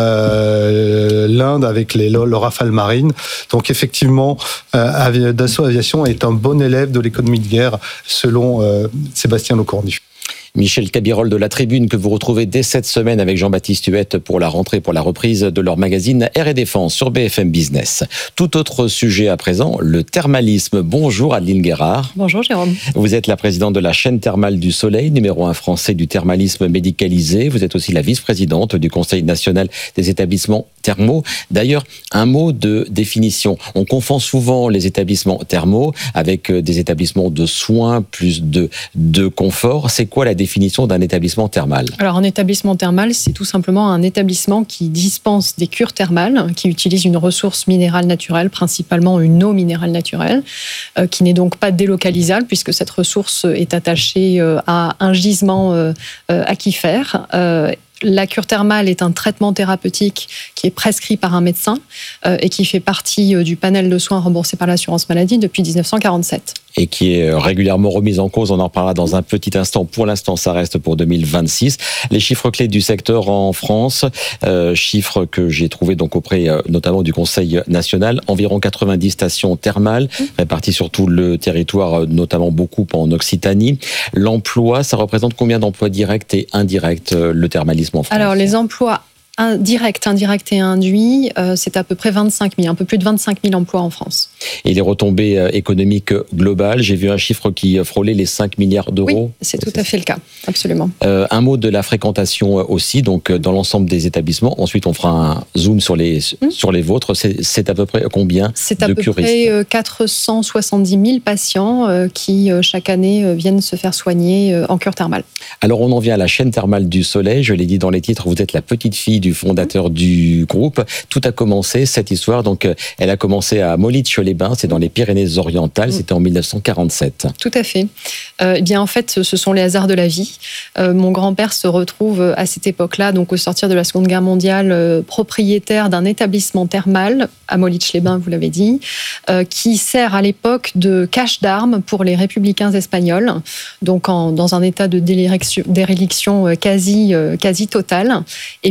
euh, l'Inde avec les, le, le Rafale Marine. Donc effectivement, euh, Dassault Aviation est un bon élève de l'économie de guerre selon euh, Sébastien Lecornu. Michel Cabirol de La Tribune que vous retrouvez dès cette semaine avec Jean-Baptiste Huette pour la rentrée, pour la reprise de leur magazine Air et Défense sur B F M Business. Tout autre sujet à présent, le thermalisme. Bonjour Adeline Guérard. Bonjour Jérôme. Vous êtes la présidente de la chaîne thermale du Soleil, numéro un français du thermalisme médicalisé. Vous êtes aussi la vice-présidente du Conseil national des établissements thermaux. D'ailleurs, un mot de définition. On confond souvent les établissements thermaux avec des établissements de soins plus de, de confort. C'est quoi la définition d'un établissement thermal ? Alors, un établissement thermal, c'est tout simplement un établissement qui dispense des cures thermales, qui utilise une ressource minérale naturelle, principalement une eau minérale naturelle, euh, qui n'est donc pas délocalisable puisque cette ressource est attachée euh, à un gisement euh, euh, aquifère. Euh, La cure thermale est un traitement thérapeutique qui est prescrit par un médecin euh, et qui fait partie euh, du panel de soins remboursés par l'assurance maladie depuis dix-neuf cent quarante-sept. Et qui est régulièrement remise en cause, on en parlera dans un petit instant. Pour l'instant, ça reste pour deux mille vingt-six. Les chiffres clés du secteur en France, euh, chiffres que j'ai trouvés donc auprès euh, notamment du Conseil national, environ quatre-vingt-dix stations thermales réparties sur tout le territoire, notamment beaucoup en Occitanie. L'emploi, ça représente combien d'emplois directs et indirects, euh, le thermalisme en France ? Alors, les emplois indirects, indirects et induits, euh, c'est à peu près vingt-cinq mille, un peu plus de vingt-cinq mille emplois en France. Et les retombées euh, économiques globales, j'ai vu un chiffre qui frôlait les cinq milliards d'euros. Oui, c'est tout à fait le cas, absolument. Euh, un mot de la fréquentation aussi, donc dans l'ensemble des établissements. Ensuite, on fera un zoom sur les, mmh. sur les vôtres. C'est, c'est à peu près combien c'est de curistes ? C'est à peu près quatre cent soixante-dix mille patients euh, qui, euh, chaque année, euh, viennent se faire soigner euh, en cure thermale. Alors, on en vient à la chaîne thermale du Soleil. Je l'ai dit dans les titres, vous êtes la petite fille du fondateur mmh. du groupe. Tout a commencé, cette histoire, donc elle a commencé à Mollitch-les-Bains, c'est dans les Pyrénées-Orientales, mmh. c'était en mille neuf cent quarante-sept. Tout à fait. Euh, eh bien, en fait, ce sont les hasards de la vie. Euh, mon grand-père se retrouve à cette époque-là, donc au sortir de la Seconde Guerre mondiale, euh, propriétaire d'un établissement thermal à Mollitch-les-Bains, vous l'avez dit, euh, qui sert à l'époque de cache d'armes pour les républicains espagnols, donc en, dans un état de déréliction quasi, euh, quasi totale. Et puis quelques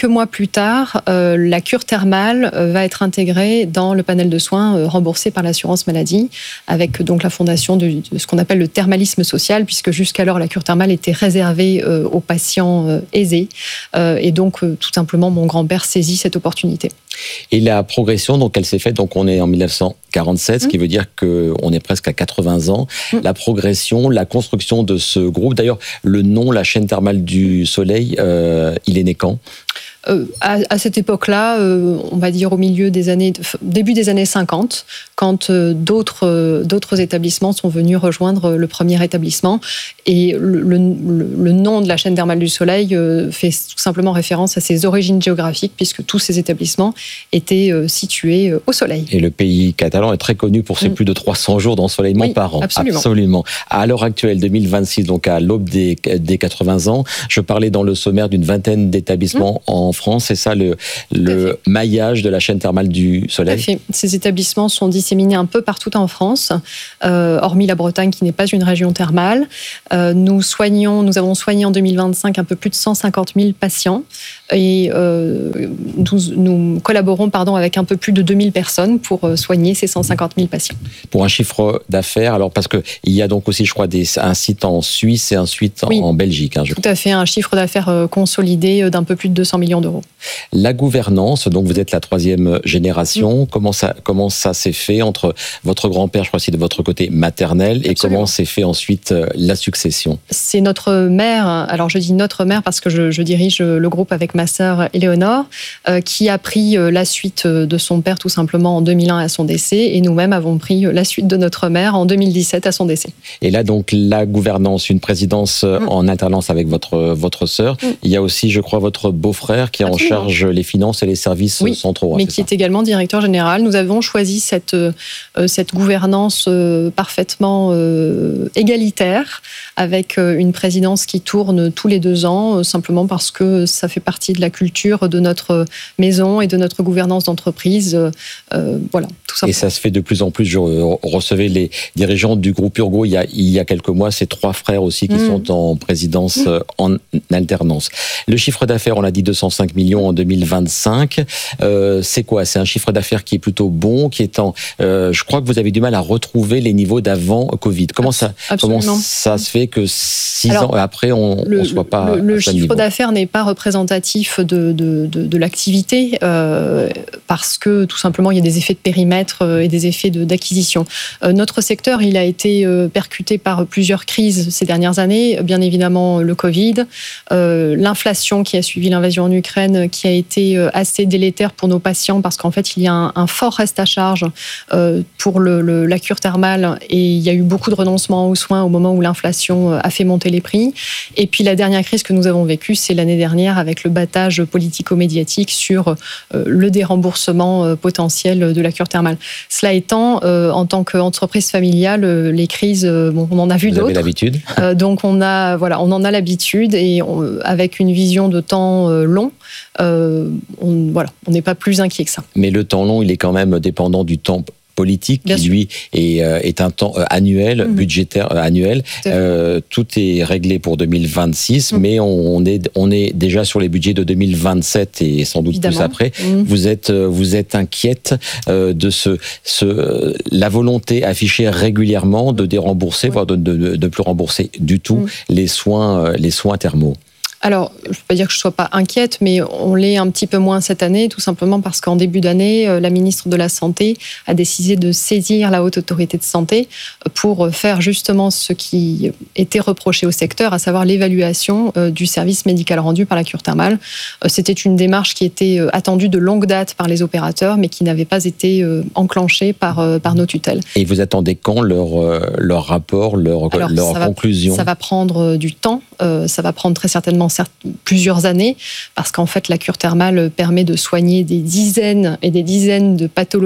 quelques mois plus tard, euh, la cure thermale euh, va être intégrée dans le panel de soins euh, remboursé par l'assurance maladie, avec donc la fondation de, de ce qu'on appelle le thermalisme social, puisque jusqu'alors la cure thermale était réservée euh, aux patients euh, aisés. Euh, et donc, euh, tout simplement, mon grand-père saisit cette opportunité. Et la progression, donc, elle s'est faite, donc on est en mille neuf cent quarante-sept, mmh. ce qui veut dire qu'on est presque à quatre-vingts ans. Mmh. La progression, la construction de ce groupe, d'ailleurs, le nom, la chaîne thermale du Soleil, euh, il est né quand ? Euh, à, à cette époque-là, euh, on va dire au milieu des années, début des années cinquante, quand euh, d'autres, euh, d'autres établissements sont venus rejoindre le premier établissement. Et le, le, le nom de la chaîne thermale du Soleil euh, fait tout simplement référence à ses origines géographiques, puisque tous ces établissements étaient euh, situés euh, au Soleil. Et le pays catalan est très connu pour ses mmh. plus de trois cents jours d'ensoleillement oui, par an. Absolument. absolument. À l'heure actuelle, deux mille vingt-six, donc à l'aube des, des quatre-vingts ans, je parlais dans le sommaire d'une vingtaine d'établissements mmh. en France. C'est ça le, le maillage de la chaîne thermale du Soleil. Tout à fait. Ces établissements sont disséminés un peu partout en France, euh, hormis la Bretagne qui n'est pas une région thermale. Euh, nous soignons, nous avons soigné en deux mille vingt-cinq un peu plus de cent cinquante mille patients et euh, nous, nous collaborons pardon, avec un peu plus de deux mille personnes pour soigner ces cent cinquante mille patients. Pour un chiffre d'affaires, alors parce qu'il y a donc aussi, je crois, des, un site en Suisse et un site oui, en Belgique. Hein, je tout crois. à fait, un chiffre d'affaires consolidé d'un peu plus de deux cents millions d'euros. La gouvernance, donc vous êtes la troisième génération. Mmh. Comment ça, comment ça s'est fait entre votre grand-père, je crois, c'est de votre côté maternel, et Absolument. Comment s'est fait ensuite la succession ? C'est notre mère. Alors je dis notre mère parce que je, je dirige le groupe avec ma sœur Éléonore, euh, qui a pris la suite de son père tout simplement en deux mille un à son décès, et nous-mêmes avons pris la suite de notre mère en deux mille dix-sept à son décès. Et là donc la gouvernance, une présidence mmh. en alternance avec votre votre sœur. Mmh. Il y a aussi, je crois, votre beau-frère qui est Absolument. En charge les finances et les services oui, centraux. Mais hein, qui ça. est également directeur général. Nous avons choisi cette, euh, cette gouvernance euh, parfaitement euh, égalitaire, avec euh, une présidence qui tourne tous les deux ans, euh, simplement parce que ça fait partie de la culture de notre maison et de notre gouvernance d'entreprise. Euh, voilà, tout simplement. Et ça se fait de plus en plus. Je recevais les dirigeants du groupe Urgo il y a, il y a quelques mois, ces trois frères aussi qui mmh. sont en présidence mmh. en alternance. Le chiffre d'affaires, on l'a dit, deux cent cinq millions en deux mille vingt-cinq. Euh, c'est quoi ? C'est un chiffre d'affaires qui est plutôt bon, qui est en... Euh, je crois que vous avez du mal à retrouver les niveaux d'avant Covid. Comment ça, comment ça se fait que six Alors, ans après, on ne soit pas... Le, le chiffre niveau. D'affaires n'est pas représentatif de, de, de, de l'activité, euh, parce que tout simplement, il y a des effets de périmètre et des effets de, d'acquisition. Euh, notre secteur, il a été percuté par plusieurs crises ces dernières années. Bien évidemment, le Covid, euh, l'inflation qui a suivi l'invasion en Ukraine, qui a été assez délétère pour nos patients, parce qu'en fait, il y a un, un fort reste à charge euh, pour le, le, la cure thermale, et il y a eu beaucoup de renoncements aux soins au moment où l'inflation a fait monter les prix. Et puis la dernière crise que nous avons vécue, c'est l'année dernière, avec le battage politico-médiatique sur euh, le déremboursement euh, potentiel de la cure thermale. Cela étant, euh, en tant qu'entreprise familiale, euh, les crises, euh, bon, on en a vu Vous d'autres. Vous avez l'habitude. Euh, donc on a, voilà, on en a l'habitude, et on, avec une vision de temps euh, long, euh, on, voilà, on n'est pas plus inquiet que ça. Mais le temps long, il est quand même dépendant du temps politique, Bien qui sûr. lui est, euh, est un temps euh, annuel, mmh. budgétaire euh, annuel. Tout, euh, tout est réglé pour deux mille vingt-six, mmh. mais on, on, est, on est déjà sur les budgets de deux mille vingt-sept et sans doute Évidemment. Plus après. Mmh. Vous êtes, vous êtes inquiète euh, de ce, ce, euh, la volonté affichée régulièrement de dérembourser, oui. voire de ne plus rembourser du tout mmh. les soins, euh, les soins thermaux. Alors, je ne veux pas dire que je ne sois pas inquiète, mais on l'est un petit peu moins cette année, tout simplement parce qu'en début d'année, la ministre de la Santé a décidé de saisir la Haute Autorité de Santé pour faire justement ce qui était reproché au secteur, à savoir l'évaluation du service médical rendu par la cure thermale. C'était une démarche qui était attendue de longue date par les opérateurs, mais qui n'avait pas été enclenchée par, par nos tutelles. Et vous attendez quand leur, leur rapport, leur, Alors, leur ça conclusion ? va, Ça va prendre du temps, ça va prendre très certainement plusieurs années, parce qu'en fait la cure thermale permet de soigner des dizaines et des dizaines de pathologies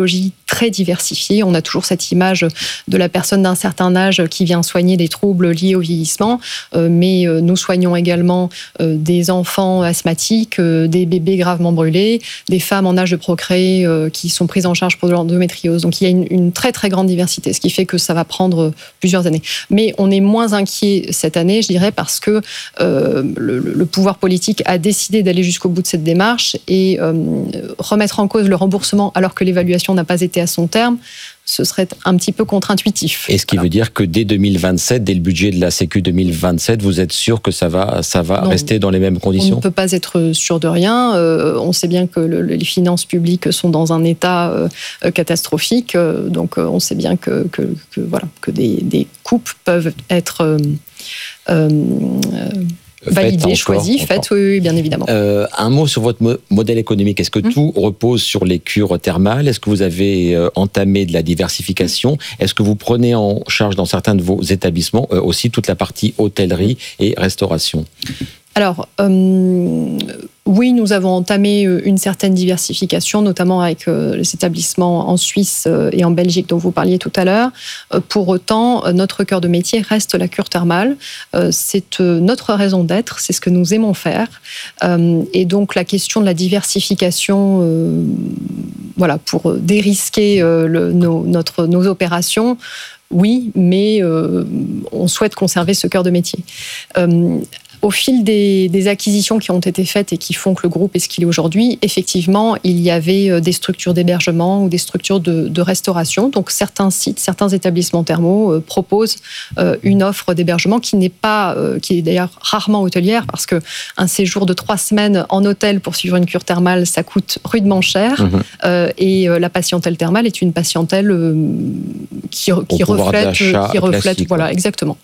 très diversifié. On a toujours cette image de la personne d'un certain âge qui vient soigner des troubles liés au vieillissement, euh, mais euh, nous soignons également euh, des enfants asthmatiques, euh, des bébés gravement brûlés, des femmes en âge de procréer euh, qui sont prises en charge pour de l'endométriose. Donc il y a une, une très très grande diversité, ce qui fait que ça va prendre plusieurs années. Mais on est moins inquiet cette année, je dirais, parce que euh, le, le pouvoir politique a décidé d'aller jusqu'au bout de cette démarche et euh, remettre en cause le remboursement alors que l'évaluation n'a pas été à son terme, ce serait un petit peu contre-intuitif. Et ce qui voilà. veut dire que dès deux mille vingt-sept, dès le budget de la Sécu deux mille vingt-sept, vous êtes sûr que ça va, ça va non, rester dans les mêmes conditions ? On ne peut pas être sûr de rien. Euh, on sait bien que le, les finances publiques sont dans un état euh, catastrophique. Euh, donc on sait bien que, que, que, voilà, que des, des coupes peuvent être... Euh, euh, validé, choisi, fait, oui, oui, bien évidemment. Euh, un mot sur votre mo- modèle économique. Est-ce que mmh. tout repose sur les cures thermales ? Est-ce que vous avez euh, entamé de la diversification ? Est-ce que vous prenez en charge dans certains de vos établissements euh, aussi toute la partie hôtellerie et restauration ? Alors, euh, oui, nous avons entamé une certaine diversification, notamment avec euh, les établissements en Suisse et en Belgique dont vous parliez tout à l'heure. Euh, pour autant, notre cœur de métier reste la cure thermale. Euh, c'est euh, notre raison d'être, c'est ce que nous aimons faire. Euh, et donc, la question de la diversification, euh, voilà, pour dérisquer euh, le, nos, notre, nos opérations, oui, mais euh, on souhaite conserver ce cœur de métier. Euh, Au fil des, des acquisitions qui ont été faites et qui font que le groupe est ce qu'il est aujourd'hui, effectivement, il y avait des structures d'hébergement ou des structures de, de restauration. Donc, certains sites, certains établissements thermaux euh, proposent euh, une offre d'hébergement qui n'est pas, euh, qui est d'ailleurs rarement hôtelière, parce que un séjour de trois semaines en hôtel pour suivre une cure thermale, ça coûte rudement cher. Mmh. Euh, et euh, la patientèle thermale est une patientèle euh, qui, qui reflète, qui reflète, voilà, exactement.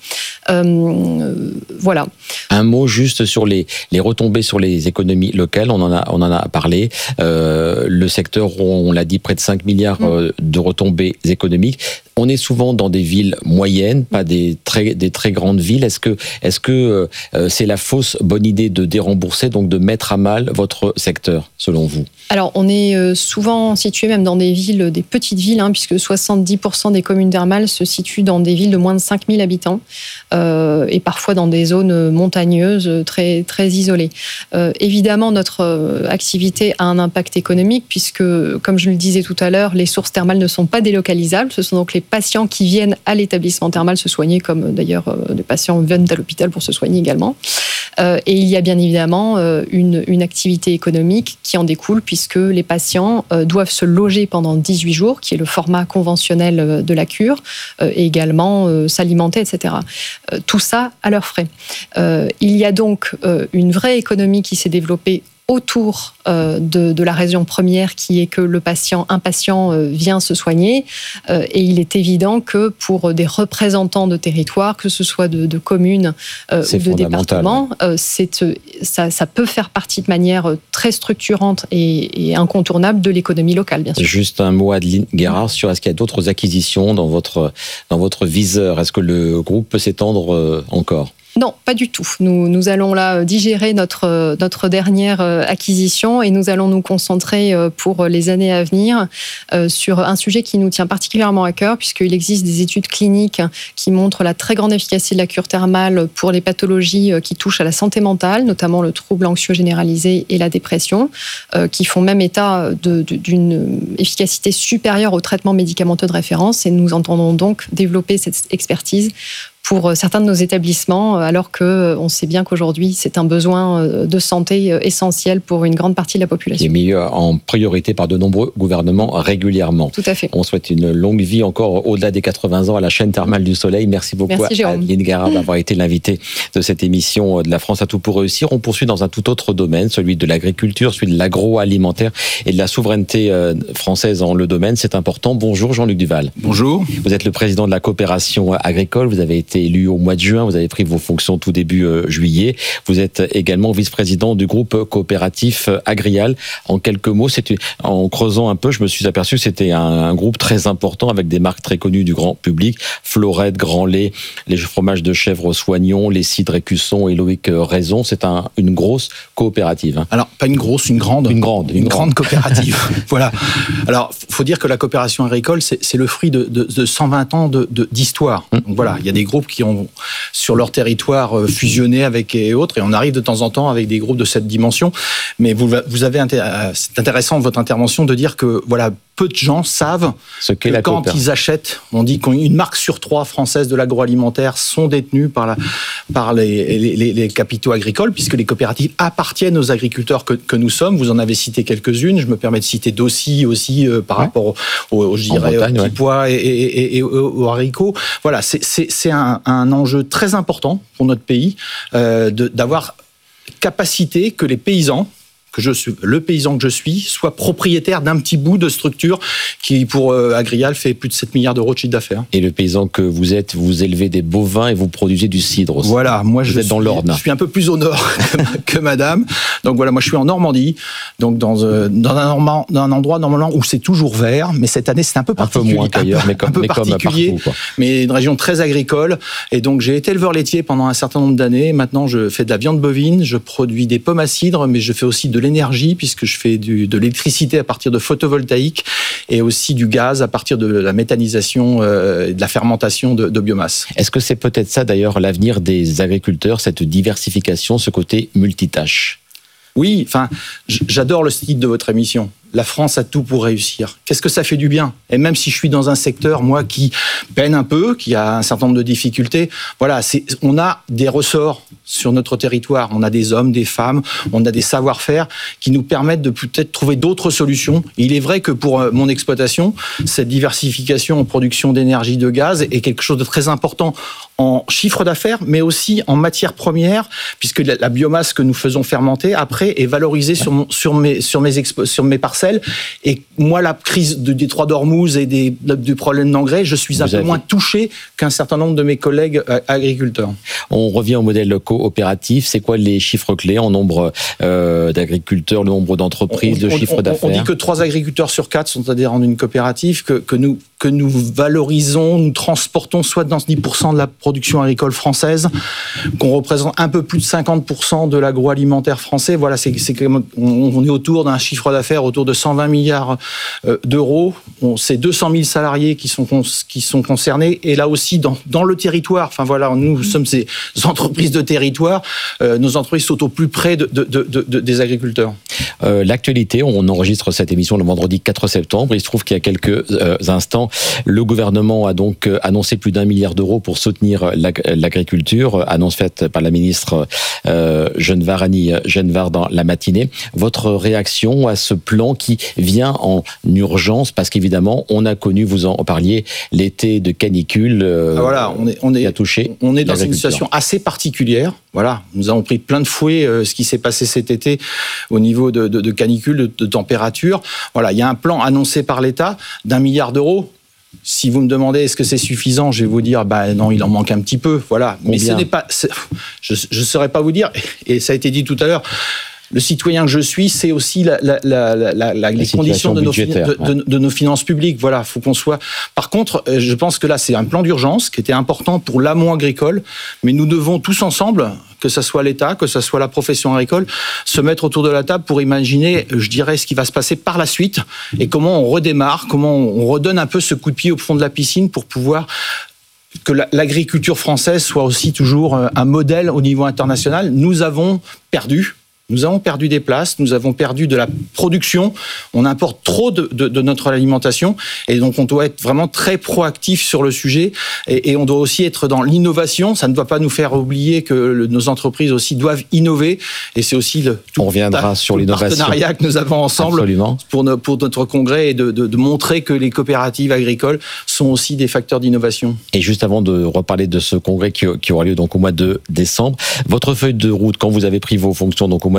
Euh, voilà. Un mot juste sur les, les retombées sur les économies locales, on en a, on en a parlé. Euh, le secteur, on l'a dit, près de cinq milliards mmh. de retombées économiques. On est souvent dans des villes moyennes, pas des très, des très grandes villes. Est-ce que, est-ce que euh, c'est la fausse bonne idée de dérembourser, donc de mettre à mal votre secteur, selon vous ? Alors, on est souvent situé même dans des villes, des petites villes, hein, puisque soixante-dix pour cent des communes thermales se situent dans des villes de moins de cinq mille habitants, euh, et parfois dans des zones montagneuses très, très isolées. Euh, évidemment, notre activité a un impact économique, puisque, comme je le disais tout à l'heure, les sources thermales ne sont pas délocalisables. Ce sont donc les patients qui viennent à l'établissement thermal se soigner, comme d'ailleurs euh, des patients viennent à l'hôpital pour se soigner également. Euh, et il y a bien évidemment euh, une, une activité économique qui en découle, puisque les patients euh, doivent se loger pendant dix-huit jours, qui est le format conventionnel de la cure, euh, et également euh, s'alimenter, et cetera. Euh, tout ça à leurs frais. Euh, il y a donc euh, une vraie économie qui s'est développée autour euh, de, de la raison première, qui est que le patient, un patient euh, vient se soigner, euh, et il est évident que pour des représentants de territoire, que ce soit de, de communes euh, ou de départements, euh, c'est, ça, ça peut faire partie de manière très structurante et, et incontournable de l'économie locale, bien sûr. Juste un mot, Adeline Guérard, sur est-ce qu'il y a d'autres acquisitions dans votre, dans votre viseur ? Est-ce que le groupe peut s'étendre euh, encore ? Non, pas du tout. Nous, nous allons là digérer notre, notre dernière acquisition et nous allons nous concentrer pour les années à venir sur un sujet qui nous tient particulièrement à cœur, puisqu'il existe des études cliniques qui montrent la très grande efficacité de la cure thermale pour les pathologies qui touchent à la santé mentale, notamment le trouble anxieux généralisé et la dépression, qui font même état de, de, d'une efficacité supérieure au traitement médicamenteux de référence, et nous entendons donc développer cette expertise pour certains de nos établissements, alors qu'on sait bien qu'aujourd'hui, c'est un besoin de santé essentiel pour une grande partie de la population. Qui est mis en priorité par de nombreux gouvernements régulièrement. Tout à fait. On souhaite une longue vie encore au-delà des quatre-vingts ans à la chaîne thermale du Soleil. Merci beaucoup Merci, à Adeline Guérard d'avoir été l'invitée de cette émission de La France a tout pour réussir. On poursuit dans un tout autre domaine, celui de l'agriculture, celui de l'agroalimentaire et de la souveraineté française en le domaine. C'est important. Bonjour Jean-Luc Duval. Bonjour. Vous êtes le président de la coopération agricole. Vous avez été été élu au mois de juin, vous avez pris vos fonctions tout début euh, juillet. Vous êtes également vice-président du groupe coopératif Agrial. En quelques mots, c'était, en creusant un peu, je me suis aperçu que c'était un, un groupe très important avec des marques très connues du grand public, Florette, Grand Lait, les fromages de chèvre Soignon, les cidres Écusson et Loïc Raison. C'est un, une grosse coopérative. Hein. Alors, pas une grosse, une grande. Une grande. Une, une grande, grande coopérative. Voilà. Alors, faut dire que la coopération agricole, c'est, c'est le fruit de, de, de cent vingt ans de, de, d'histoire. Mmh. Donc voilà, il y a des groupes qui ont, sur leur territoire, fusionné avec et autres, et on arrive de temps en temps avec des groupes de cette dimension. Mais vous, vous avez, c'est intéressant votre intervention de dire que, voilà, peu de gens savent Ce qu'est que la quand ils achètent, on dit qu'une marque sur trois françaises de l'agroalimentaire sont détenues par, la, par les, les, les capitaux agricoles, puisque les coopératives appartiennent aux agriculteurs que, que nous sommes. Vous en avez cité quelques-unes. Je me permets de citer Dossi aussi euh, par ouais. rapport aux, aux, je dirais, aux petits ouais. pois et, et, et, et aux haricots. Voilà, c'est, c'est, c'est un, un enjeu très important pour notre pays euh, de, d'avoir capacité que les paysans, que je suis, le paysan que je suis, soit propriétaire d'un petit bout de structure qui, pour euh, Agrial, fait plus de sept milliards d'euros de chiffre d'affaires. Et le paysan que vous êtes, vous élevez des bovins et vous produisez du cidre aussi. Voilà, moi vous je, êtes suis, dans l'Orne. Je suis un peu plus au nord que, que madame. Donc voilà, moi je suis en Normandie, donc dans, euh, dans, un, Normand, dans un endroit normalement où c'est toujours vert, mais cette année c'est un peu particulier. Un peu moins qu'ailleurs, mais comme, un peu mais particulier, comme partout, mais une région très agricole. Et donc j'ai été éleveur laitier pendant un certain nombre d'années. Maintenant je fais de la viande bovine, je produis des pommes à cidre, mais je fais aussi de l'énergie puisque que je fais du, de l'électricité à partir de photovoltaïque et aussi du gaz à partir de la méthanisation euh, et de la fermentation de, de biomasse. Est-ce que c'est peut-être ça d'ailleurs l'avenir des agriculteurs, cette diversification, ce côté multitâche ? Oui, enfin, j'adore le style de votre émission. La France a tout pour réussir. Qu'est-ce que ça fait du bien ? Et même si je suis dans un secteur, moi, qui peine un peu, qui a un certain nombre de difficultés, voilà, c'est, on a des ressorts sur notre territoire. On a des hommes, des femmes, on a des savoir-faire qui nous permettent de peut-être trouver d'autres solutions. Et il est vrai que pour mon exploitation, cette diversification en production d'énergie, de gaz est quelque chose de très important en chiffre d'affaires, mais aussi en matières premières, puisque la, la biomasse que nous faisons fermenter, après, est valorisée sur, mon, sur, mes, sur, mes expo, sur mes parcelles. Et moi, la crise de, des trois d'Ormuz et des, du problème d'engrais, je suis un Vous peu avez... moins touché qu'un certain nombre de mes collègues euh, agriculteurs. On revient au modèle coopératif. C'est quoi les chiffres clés en nombre euh, d'agriculteurs, le nombre d'entreprises, on, de on, chiffre on, d'affaires ? On dit que trois agriculteurs sur quatre sont adhérents d'une coopérative, que, que, nous, que nous valorisons, nous transportons soixante-dix pour cent de la production agricole française, qu'on représente un peu plus de cinquante pour cent de l'agroalimentaire français. Voilà, c'est, c'est, on est autour d'un chiffre d'affaires autour de cent vingt milliards d'euros. On, c'est deux cent mille salariés qui sont, qui sont concernés. Et là aussi, dans, dans le territoire, enfin voilà, nous, nous sommes ces entreprises de territoire. Euh, nos entreprises sont au plus près de, de, de, de, des agriculteurs. Euh, l'actualité, on enregistre cette émission le vendredi quatre septembre. Il se trouve qu'il y a quelques euh, instants, le gouvernement a donc annoncé plus d'un milliard d'euros pour soutenir l'ag- l'agriculture. Annonce faite par la ministre euh, Genevard, Annie Genevard dans la matinée. Votre réaction à ce plan qui vient en urgence, parce qu'évidemment, on a connu, vous en parliez, l'été de canicule euh, ah voilà, on est, on est, qui a touché on est dans une situation assez particulière. Voilà, nous avons pris plein de fouet euh, ce qui s'est passé cet été au niveau de, de, de canicule, de, de température. Voilà, il y a un plan annoncé par l'État d'un milliard d'euros. Si vous me demandez est-ce que c'est suffisant, je vais vous dire bah non, il en manque un petit peu. Voilà, mais ce n'est pas. C'est, je ne saurais pas vous dire. Et ça a été dit tout à l'heure. Le citoyen que je suis, c'est aussi la, la, la, la, la, la les conditions de nos, de, de, de nos finances publiques. Voilà, faut qu'on soit. Par contre, je pense que là, c'est un plan d'urgence qui était important pour l'amont agricole, mais nous devons tous ensemble, que ce soit l'État, que ce soit la profession agricole, se mettre autour de la table pour imaginer, je dirais, ce qui va se passer par la suite et comment on redémarre, comment on redonne un peu ce coup de pied au fond de la piscine pour pouvoir que l'agriculture française soit aussi toujours un modèle au niveau international. Nous avons perdu. Nous avons perdu des places, nous avons perdu de la production, on importe trop de, de, de notre alimentation et donc on doit être vraiment très proactif sur le sujet et, et on doit aussi être dans l'innovation. Ça ne doit pas nous faire oublier que le, nos entreprises aussi doivent innover et c'est aussi le, tout, on reviendra sur l'innovation. Partenariat que nous avons ensemble pour, nos, pour notre congrès et de, de, de montrer que les coopératives agricoles sont aussi des facteurs d'innovation. Et juste avant de reparler de ce congrès qui, qui aura lieu donc au mois de décembre, votre feuille de route quand vous avez pris vos fonctions donc au mois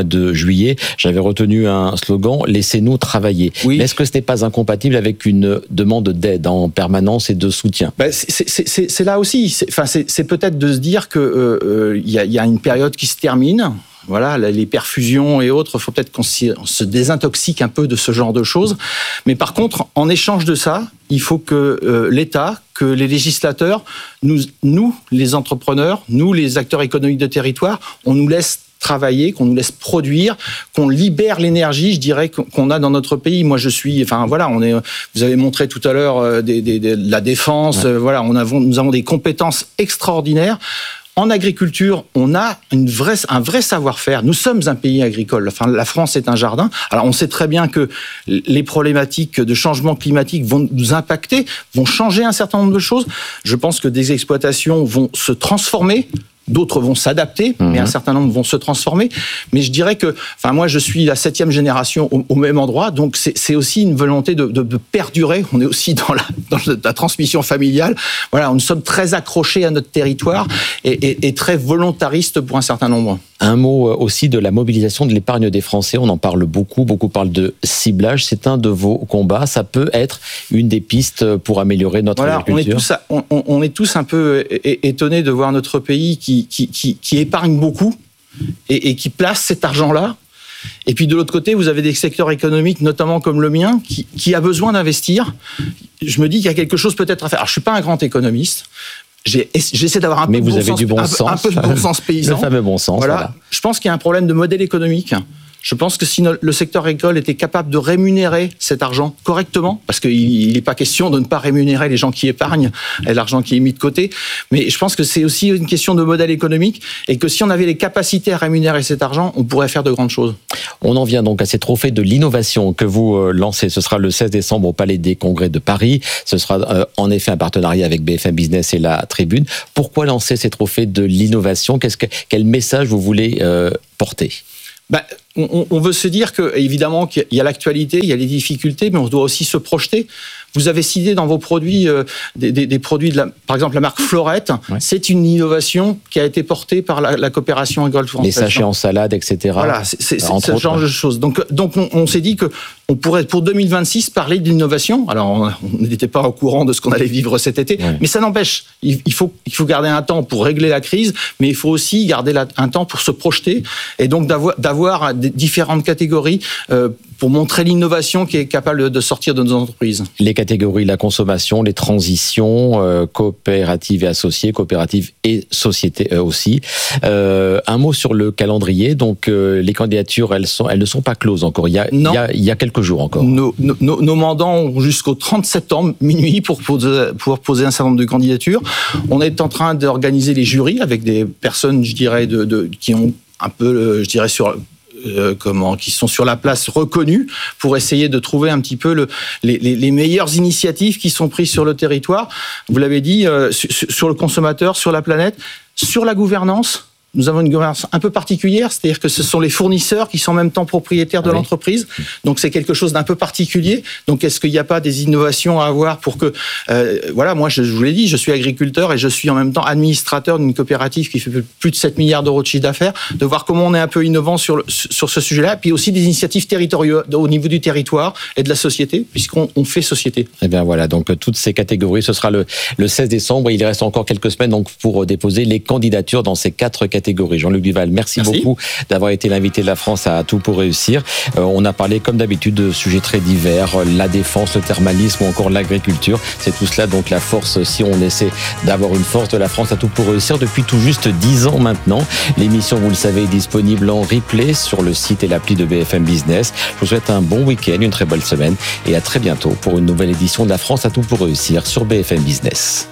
mois de juillet, j'avais retenu un slogan « Laissez-nous travailler oui. ». Est-ce que ce n'est pas incompatible avec une demande d'aide en permanence et de soutien ? Ben, c'est, c'est, c'est, c'est là aussi. C'est, enfin, c'est, c'est peut-être de se dire qu'il euh, euh, y, a, y a une période qui se termine. Voilà, les perfusions et autres, il faut peut-être qu'on se désintoxique un peu de ce genre de choses. Mais par contre, en échange de ça, il faut que euh, l'État, que les législateurs, nous, nous, les entrepreneurs, nous, les acteurs économiques de territoire, on nous laisse travailler, qu'on nous laisse produire, qu'on libère l'énergie, je dirais, qu'on a dans notre pays. Moi, je suis, enfin voilà, on est. Vous avez montré tout à l'heure euh, des, des, des, la défense. Ouais. Euh, voilà, on avons, nous avons des compétences extraordinaires. En agriculture, on a une vraie, un vrai savoir-faire. Nous sommes un pays agricole. Enfin, la France est un jardin. Alors, on sait très bien que les problématiques de changement climatique vont nous impacter, vont changer un certain nombre de choses. Je pense que des exploitations vont se transformer. D'autres vont s'adapter, mmh. mais un certain nombre vont se transformer. Mais je dirais que, enfin, moi, je suis la septième génération au, au même endroit, donc c'est, c'est aussi une volonté de, de, de perdurer. On est aussi dans la, dans la transmission familiale. Voilà, nous sommes très accrochés à notre territoire et, et, et très volontaristes pour un certain nombre. Un mot aussi de la mobilisation de l'épargne des Français. On en parle beaucoup. Beaucoup parlent de ciblage. C'est un de vos combats. Ça peut être une des pistes pour améliorer notre voilà, agriculture. On est, tous, on, on est tous un peu étonnés de voir notre pays qui, qui, qui, qui épargne beaucoup et, et qui place cet argent-là. Et puis de l'autre côté, vous avez des secteurs économiques, notamment comme le mien, qui, qui a besoin d'investir. Je me dis qu'il y a quelque chose peut-être à faire. Alors, je ne suis pas un grand économiste. J'ai, j'essaie d'avoir un peu, Mais de vous bon avez sens, du bon un, sens. un peu de bon sens paysan. Le fameux bon sens. Voilà. Voilà. Je pense qu'il y a un problème de modèle économique. Je pense que si le secteur agricole était capable de rémunérer cet argent correctement, parce qu'il n'est pas question de ne pas rémunérer les gens qui épargnent et l'argent qui est mis de côté, mais je pense que c'est aussi une question de modèle économique et que si on avait les capacités à rémunérer cet argent, on pourrait faire de grandes choses. On en vient donc à ces trophées de l'innovation que vous lancez. Ce sera le seize décembre au Palais des Congrès de Paris. Ce sera euh, en effet un partenariat avec B F M Business et la Tribune. Pourquoi lancer ces trophées de l'innovation ? Qu'est-ce que, quel message vous voulez euh, porter ? Ben, on, on veut se dire que, évidemment, qu'il y a l'actualité, il y a les difficultés, mais on doit aussi se projeter. Vous avez cité dans vos produits euh, des, des, des produits, de la, par exemple la marque Florette. Ouais. C'est une innovation qui a été portée par la, la coopération agricole française. Les sachets en salade, et cetera. Voilà, c'est, c'est, c'est ce genre de choses. Donc, donc on, on s'est dit que on pourrait pour deux mille vingt-six parler d'innovation. Alors, on n'était pas au courant de ce qu'on allait vivre cet été, ouais. mais ça n'empêche. Il, il faut, il faut garder un temps pour régler la crise, mais il faut aussi garder la, un temps pour se projeter et donc d'avoir, d'avoir des différentes catégories euh, pour montrer l'innovation qui est capable de sortir de nos entreprises. Les catégories, la consommation, les transitions, euh, coopératives et associées, coopératives et sociétés euh, aussi. Euh, un mot sur le calendrier. Donc, euh, les candidatures, elles, sont, elles ne sont pas closes encore. Il y a, il y a, il y a quelques jours encore. Nos, nos, nos mandants ont jusqu'au trente septembre, minuit, pour poser, pour poser un certain nombre de candidatures. On est en train d'organiser les jurys avec des personnes, je dirais, de, de, qui ont un peu, je dirais, sur... Euh, comment, qui sont sur la place reconnus pour essayer de trouver un petit peu le, les, les, les meilleures initiatives qui sont prises sur le territoire. Vous l'avez dit, euh, sur, sur le consommateur, sur la planète, sur la gouvernance. Nous avons une gouvernance un peu particulière, c'est-à-dire que ce sont les fournisseurs qui sont en même temps propriétaires de ah oui. l'entreprise. Donc c'est quelque chose d'un peu particulier. Donc est-ce qu'il n'y a pas des innovations à avoir pour que... Euh, voilà, moi je, je vous l'ai dit, je suis agriculteur et je suis en même temps administrateur d'une coopérative qui fait plus de sept milliards d'euros de chiffre d'affaires, de voir comment on est un peu innovant sur, le, sur ce sujet-là, puis aussi des initiatives territoriales au niveau du territoire et de la société, puisqu'on on fait société. Eh bien voilà, donc toutes ces catégories, ce sera le, le seize décembre. Il reste encore quelques semaines donc, pour déposer les candidatures dans ces quatre catégories. Jean-Luc Duval, merci, merci beaucoup d'avoir été l'invité de la France à Tout pour réussir. Euh, on a parlé comme d'habitude de sujets très divers, la défense, le thermalisme ou encore l'agriculture. C'est tout cela donc la force, si on essaie d'avoir une force de la France à Tout pour réussir depuis tout juste dix ans maintenant. L'émission, vous le savez, est disponible en replay sur le site et l'appli de B F M Business. Je vous souhaite un bon week-end, une très belle semaine et à très bientôt pour une nouvelle édition de la France à Tout pour réussir sur B F M Business.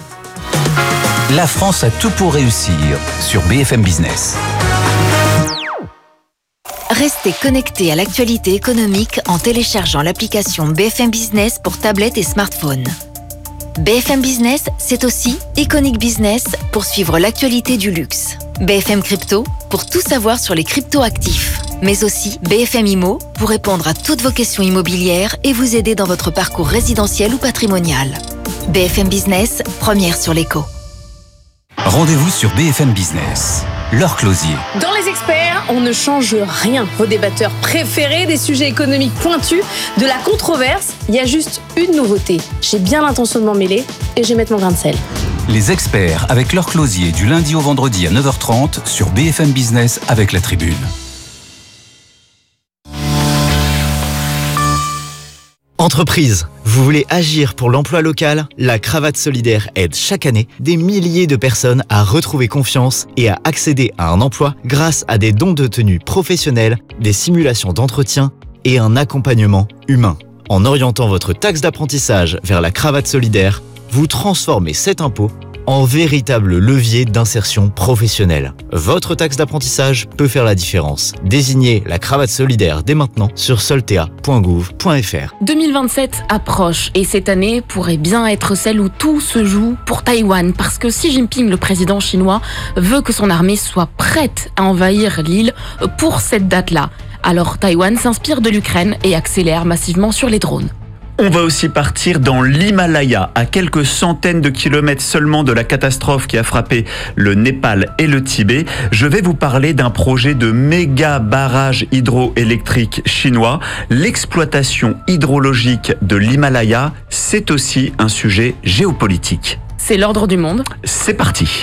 La France a tout pour réussir sur B F M Business. Restez connectés à l'actualité économique en téléchargeant l'application B F M Business pour tablettes et smartphones. B F M Business, c'est aussi Iconic Business pour suivre l'actualité du luxe. B F M Crypto pour tout savoir sur les crypto-actifs. Mais aussi B F M Immo pour répondre à toutes vos questions immobilières et vous aider dans votre parcours résidentiel ou patrimonial. B F M Business, première sur l'éco. Rendez-vous sur B F M Business. Laure Closier. Dans Les Experts, on ne change rien. Vos débatteurs préférés, des sujets économiques pointus, de la controverse. Il y a juste une nouveauté. J'ai bien l'intention de m'en mêler et je vais mettre mon grain de sel. Les Experts avec Laure Closier du lundi au vendredi à neuf heures trente sur B F M Business avec La Tribune. Entreprise, vous voulez agir pour l'emploi local? La Cravate Solidaire aide chaque année des milliers de personnes à retrouver confiance et à accéder à un emploi grâce à des dons de tenue professionnels, des simulations d'entretien et un accompagnement humain. En orientant votre taxe d'apprentissage vers la Cravate Solidaire, vous transformez cet impôt en véritable levier d'insertion professionnelle. Votre taxe d'apprentissage peut faire la différence. Désignez la Cravate Solidaire dès maintenant sur soltea point gouv point f r. deux mille vingt-sept approche et cette année pourrait bien être celle où tout se joue pour Taïwan parce que Xi Jinping, le président chinois, veut que son armée soit prête à envahir l'île pour cette date-là. Alors Taïwan s'inspire de l'Ukraine et accélère massivement sur les drones. On va aussi partir dans l'Himalaya, à quelques centaines de kilomètres seulement de la catastrophe qui a frappé le Népal et le Tibet. Je vais vous parler d'un projet de méga barrage hydroélectrique chinois. L'exploitation hydrologique de l'Himalaya, c'est aussi un sujet géopolitique. C'est l'ordre du monde. C'est parti.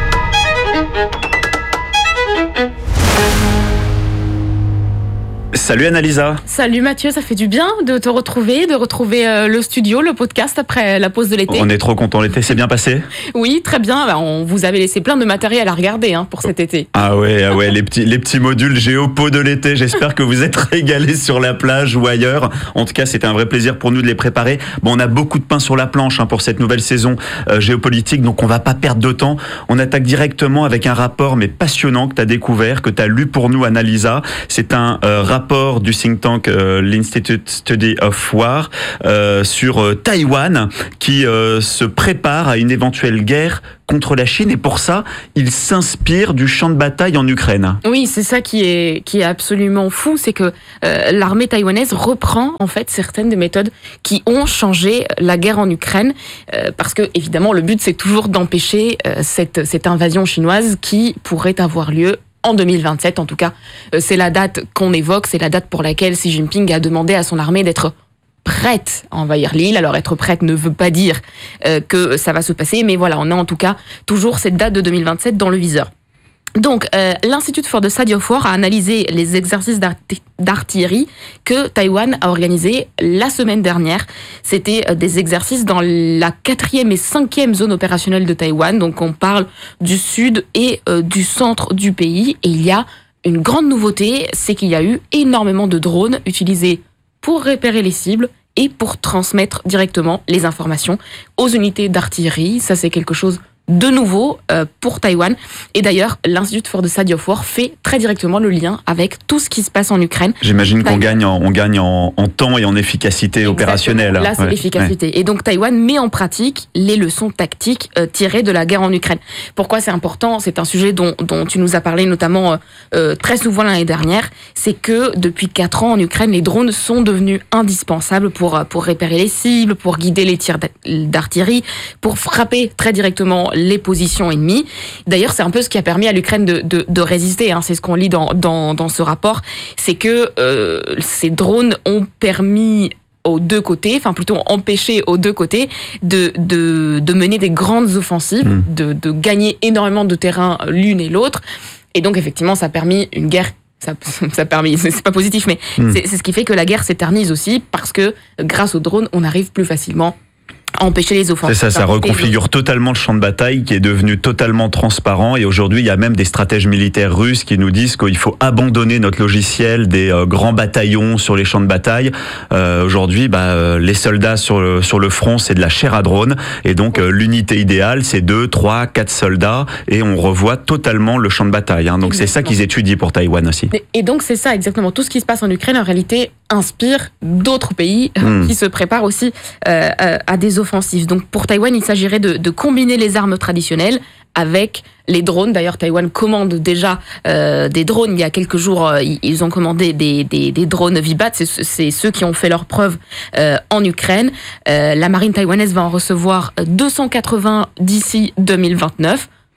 Salut Annalisa. Salut Mathieu, ça fait du bien de te retrouver, de retrouver euh, le studio, le podcast après la pause de l'été. On est trop contents, l'été s'est bien passé? Oui, très bien, bah, on vous avait laissé plein de matériel à regarder hein, pour cet été. Ah ouais, ah ouais les, petits, les petits modules géopo de l'été, j'espère que vous êtes régalés sur la plage ou ailleurs. En tout cas, c'était un vrai plaisir pour nous de les préparer. Bon, on a beaucoup de pain sur la planche hein, pour cette nouvelle saison euh, géopolitique, donc on va pas perdre de temps. On attaque directement avec un rapport mais passionnant que tu as découvert, que tu as lu pour nous Annalisa. C'est un euh, rapport du think tank euh, l'Institute Study of War euh, sur euh, Taïwan qui euh, se prépare à une éventuelle guerre contre la Chine et pour ça, il s'inspire du champ de bataille en Ukraine. Oui, c'est ça qui est qui est absolument fou, c'est que euh, l'armée taïwanaise reprend en fait certaines des méthodes qui ont changé la guerre en Ukraine euh, parce que évidemment le but c'est toujours d'empêcher euh, cette cette invasion chinoise qui pourrait avoir lieu en deux mille vingt-sept, en tout cas, c'est la date qu'on évoque, c'est la date pour laquelle Xi Jinping a demandé à son armée d'être prête à envahir l'île. Alors être prête ne veut pas dire euh, que ça va se passer, mais voilà, on a en tout cas toujours cette date de deux mille vingt-sept dans le viseur. Donc, euh, l'Institut for the Study of War a analysé les exercices d'artillerie que Taïwan a organisés la semaine dernière. C'était des exercices dans la quatrième et cinquième zone opérationnelle de Taïwan. Donc, on parle du sud et euh, du centre du pays. Et il y a une grande nouveauté, c'est qu'il y a eu énormément de drones utilisés pour repérer les cibles et pour transmettre directement les informations aux unités d'artillerie. Ça, c'est quelque chose de nouveau euh, pour Taïwan. Et d'ailleurs, l'Institut for the Study of War fait très directement le lien avec tout ce qui se passe en Ukraine. J'imagine qu'on gagne, en, on gagne en, en temps et en efficacité Exactement. opérationnelle. Là, c'est ouais. l'efficacité. Ouais. Et donc, Taïwan met en pratique les leçons tactiques euh, tirées de la guerre en Ukraine. Pourquoi c'est important? C'est un sujet dont, dont tu nous as parlé notamment euh, très souvent l'année dernière. C'est que depuis quatre ans en Ukraine, les drones sont devenus indispensables pour, pour repérer les cibles, pour guider les tirs d'artillerie, pour frapper très directement les positions ennemies. D'ailleurs, c'est un peu ce qui a permis à l'Ukraine de, de, de résister. Hein. C'est ce qu'on lit dans, dans, dans ce rapport. C'est que euh, ces drones ont permis aux deux côtés, enfin plutôt empêché aux deux côtés de, de, de mener des grandes offensives, mmh. de, de gagner énormément de terrain l'une et l'autre. Et donc, effectivement, ça a permis une guerre. Ça, ça a permis, c'est pas positif, mais mmh. c'est, c'est ce qui fait que la guerre s'éternise aussi parce que grâce aux drones, on arrive plus facilement empêcher les offensives. C'est ça, ça reconfigure totalement le champ de bataille qui est devenu totalement transparent et aujourd'hui il y a même des stratèges militaires russes qui nous disent qu'il faut abandonner notre logiciel des euh, grands bataillons sur les champs de bataille. Euh, aujourd'hui, bah, euh, les soldats sur le, sur le front c'est de la chair à drone et donc euh, l'unité idéale c'est deux, trois, quatre soldats et on revoit totalement le champ de bataille. Hein. Donc exactement. C'est ça qu'ils étudient pour Taïwan aussi. Et donc c'est ça exactement, tout ce qui se passe en Ukraine en réalité inspire d'autres pays mmh. qui se préparent aussi euh, à des offensives. Donc pour Taïwan, il s'agirait de, de combiner les armes traditionnelles avec les drones. D'ailleurs, Taïwan commande déjà euh, des drones. Il y a quelques jours, euh, ils ont commandé des, des, des drones Vibat. C'est, c'est ceux qui ont fait leurs preuves euh, en Ukraine. Euh, la marine taïwanaise va en recevoir deux cent quatre-vingts d'ici deux mille vingt-neuf.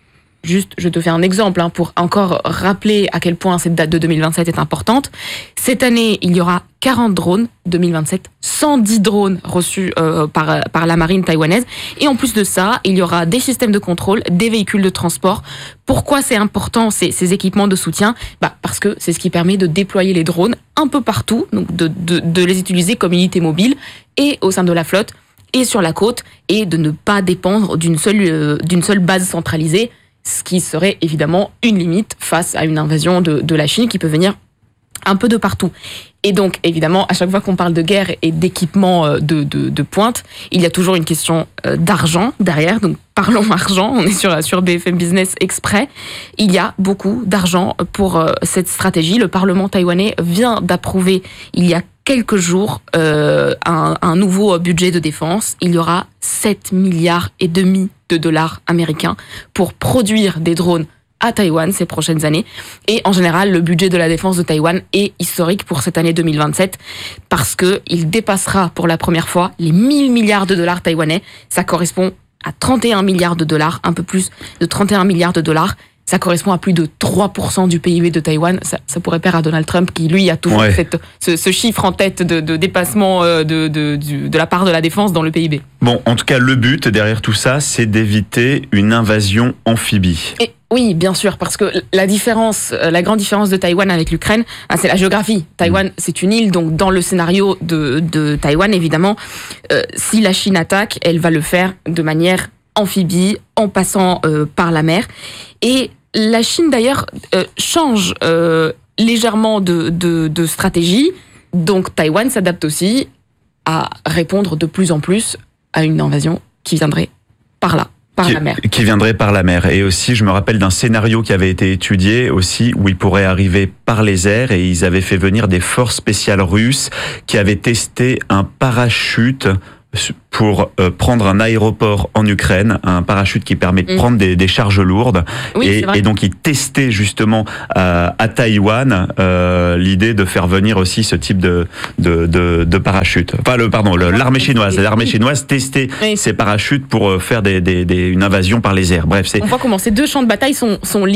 juste, je te fais un exemple hein, pour encore rappeler à quel point cette date de deux mille vingt-sept est importante. Cette année, il y aura quarante drones, deux mille vingt-sept, cent dix drones reçus euh, par, par la marine taïwanaise. Et en plus de ça, il y aura des systèmes de contrôle, des véhicules de transport. Pourquoi c'est important ces, ces équipements de soutien ? Bah, parce que c'est ce qui permet de déployer les drones un peu partout, donc de, de, de les utiliser comme unité mobile et au sein de la flotte et sur la côte, et de ne pas dépendre d'une seule, euh, d'une seule base centralisée, ce qui serait évidemment une limite face à une invasion de, de la Chine qui peut venir un peu de partout. Et donc, évidemment, à chaque fois qu'on parle de guerre et d'équipement de, de, de pointe, il y a toujours une question d'argent derrière. Donc, parlons argent. On est sur, sur B F M Business Exprès. Il y a beaucoup d'argent pour cette stratégie. Le Parlement taïwanais vient d'approuver, il y a quelques jours, euh, un, un nouveau budget de défense. Il y aura sept milliards et demi de dollars américains pour produire des drones à Taïwan ces prochaines années. Et en général, le budget de la défense de Taïwan est historique pour cette année deux mille vingt-sept parce qu'il dépassera pour la première fois les mille milliards de dollars taïwanais. Ça correspond à trente et un milliards de dollars, un peu plus de trente et un milliards de dollars. Ça correspond à plus de trois pour cent du P I B de Taïwan. Ça, ça pourrait plaire à Donald Trump qui, lui, a toujours ouais. cette, ce, ce chiffre en tête de, de dépassement de, de, de, de la part de la défense dans le P I B. Bon, en tout cas, le but derrière tout ça, c'est d'éviter une invasion amphibie. Et oui, bien sûr, parce que la différence, la grande différence de Taïwan avec l'Ukraine, c'est la géographie. Taïwan, c'est une île, donc dans le scénario de, de Taïwan, évidemment, euh, si la Chine attaque, elle va le faire de manière amphibie, en passant euh, par la mer. Et la Chine, d'ailleurs, euh, change euh, légèrement de, de, de stratégie. Donc, Taïwan s'adapte aussi à répondre de plus en plus à une invasion qui viendrait par là. Par qui, la mer. Qui viendrait par la mer. Et aussi, je me rappelle d'un scénario qui avait été étudié aussi, où il pourrait arriver par les airs, et ils avaient fait venir des forces spéciales russes qui avaient testé un parachute pour euh, prendre un aéroport en Ukraine, un parachute qui permet de mmh. prendre des, des charges lourdes. Oui, et, et donc, ils testaient justement euh, à Taïwan euh, l'idée de faire venir aussi ce type de, de, de, de parachute. Enfin, le, pardon, le, l'armée chinoise. L'armée chinoise testait oui. ces parachutes pour faire des, des, des, une invasion par les airs. Bref, c'est... On voit comment ces deux champs de bataille sont, sont liés.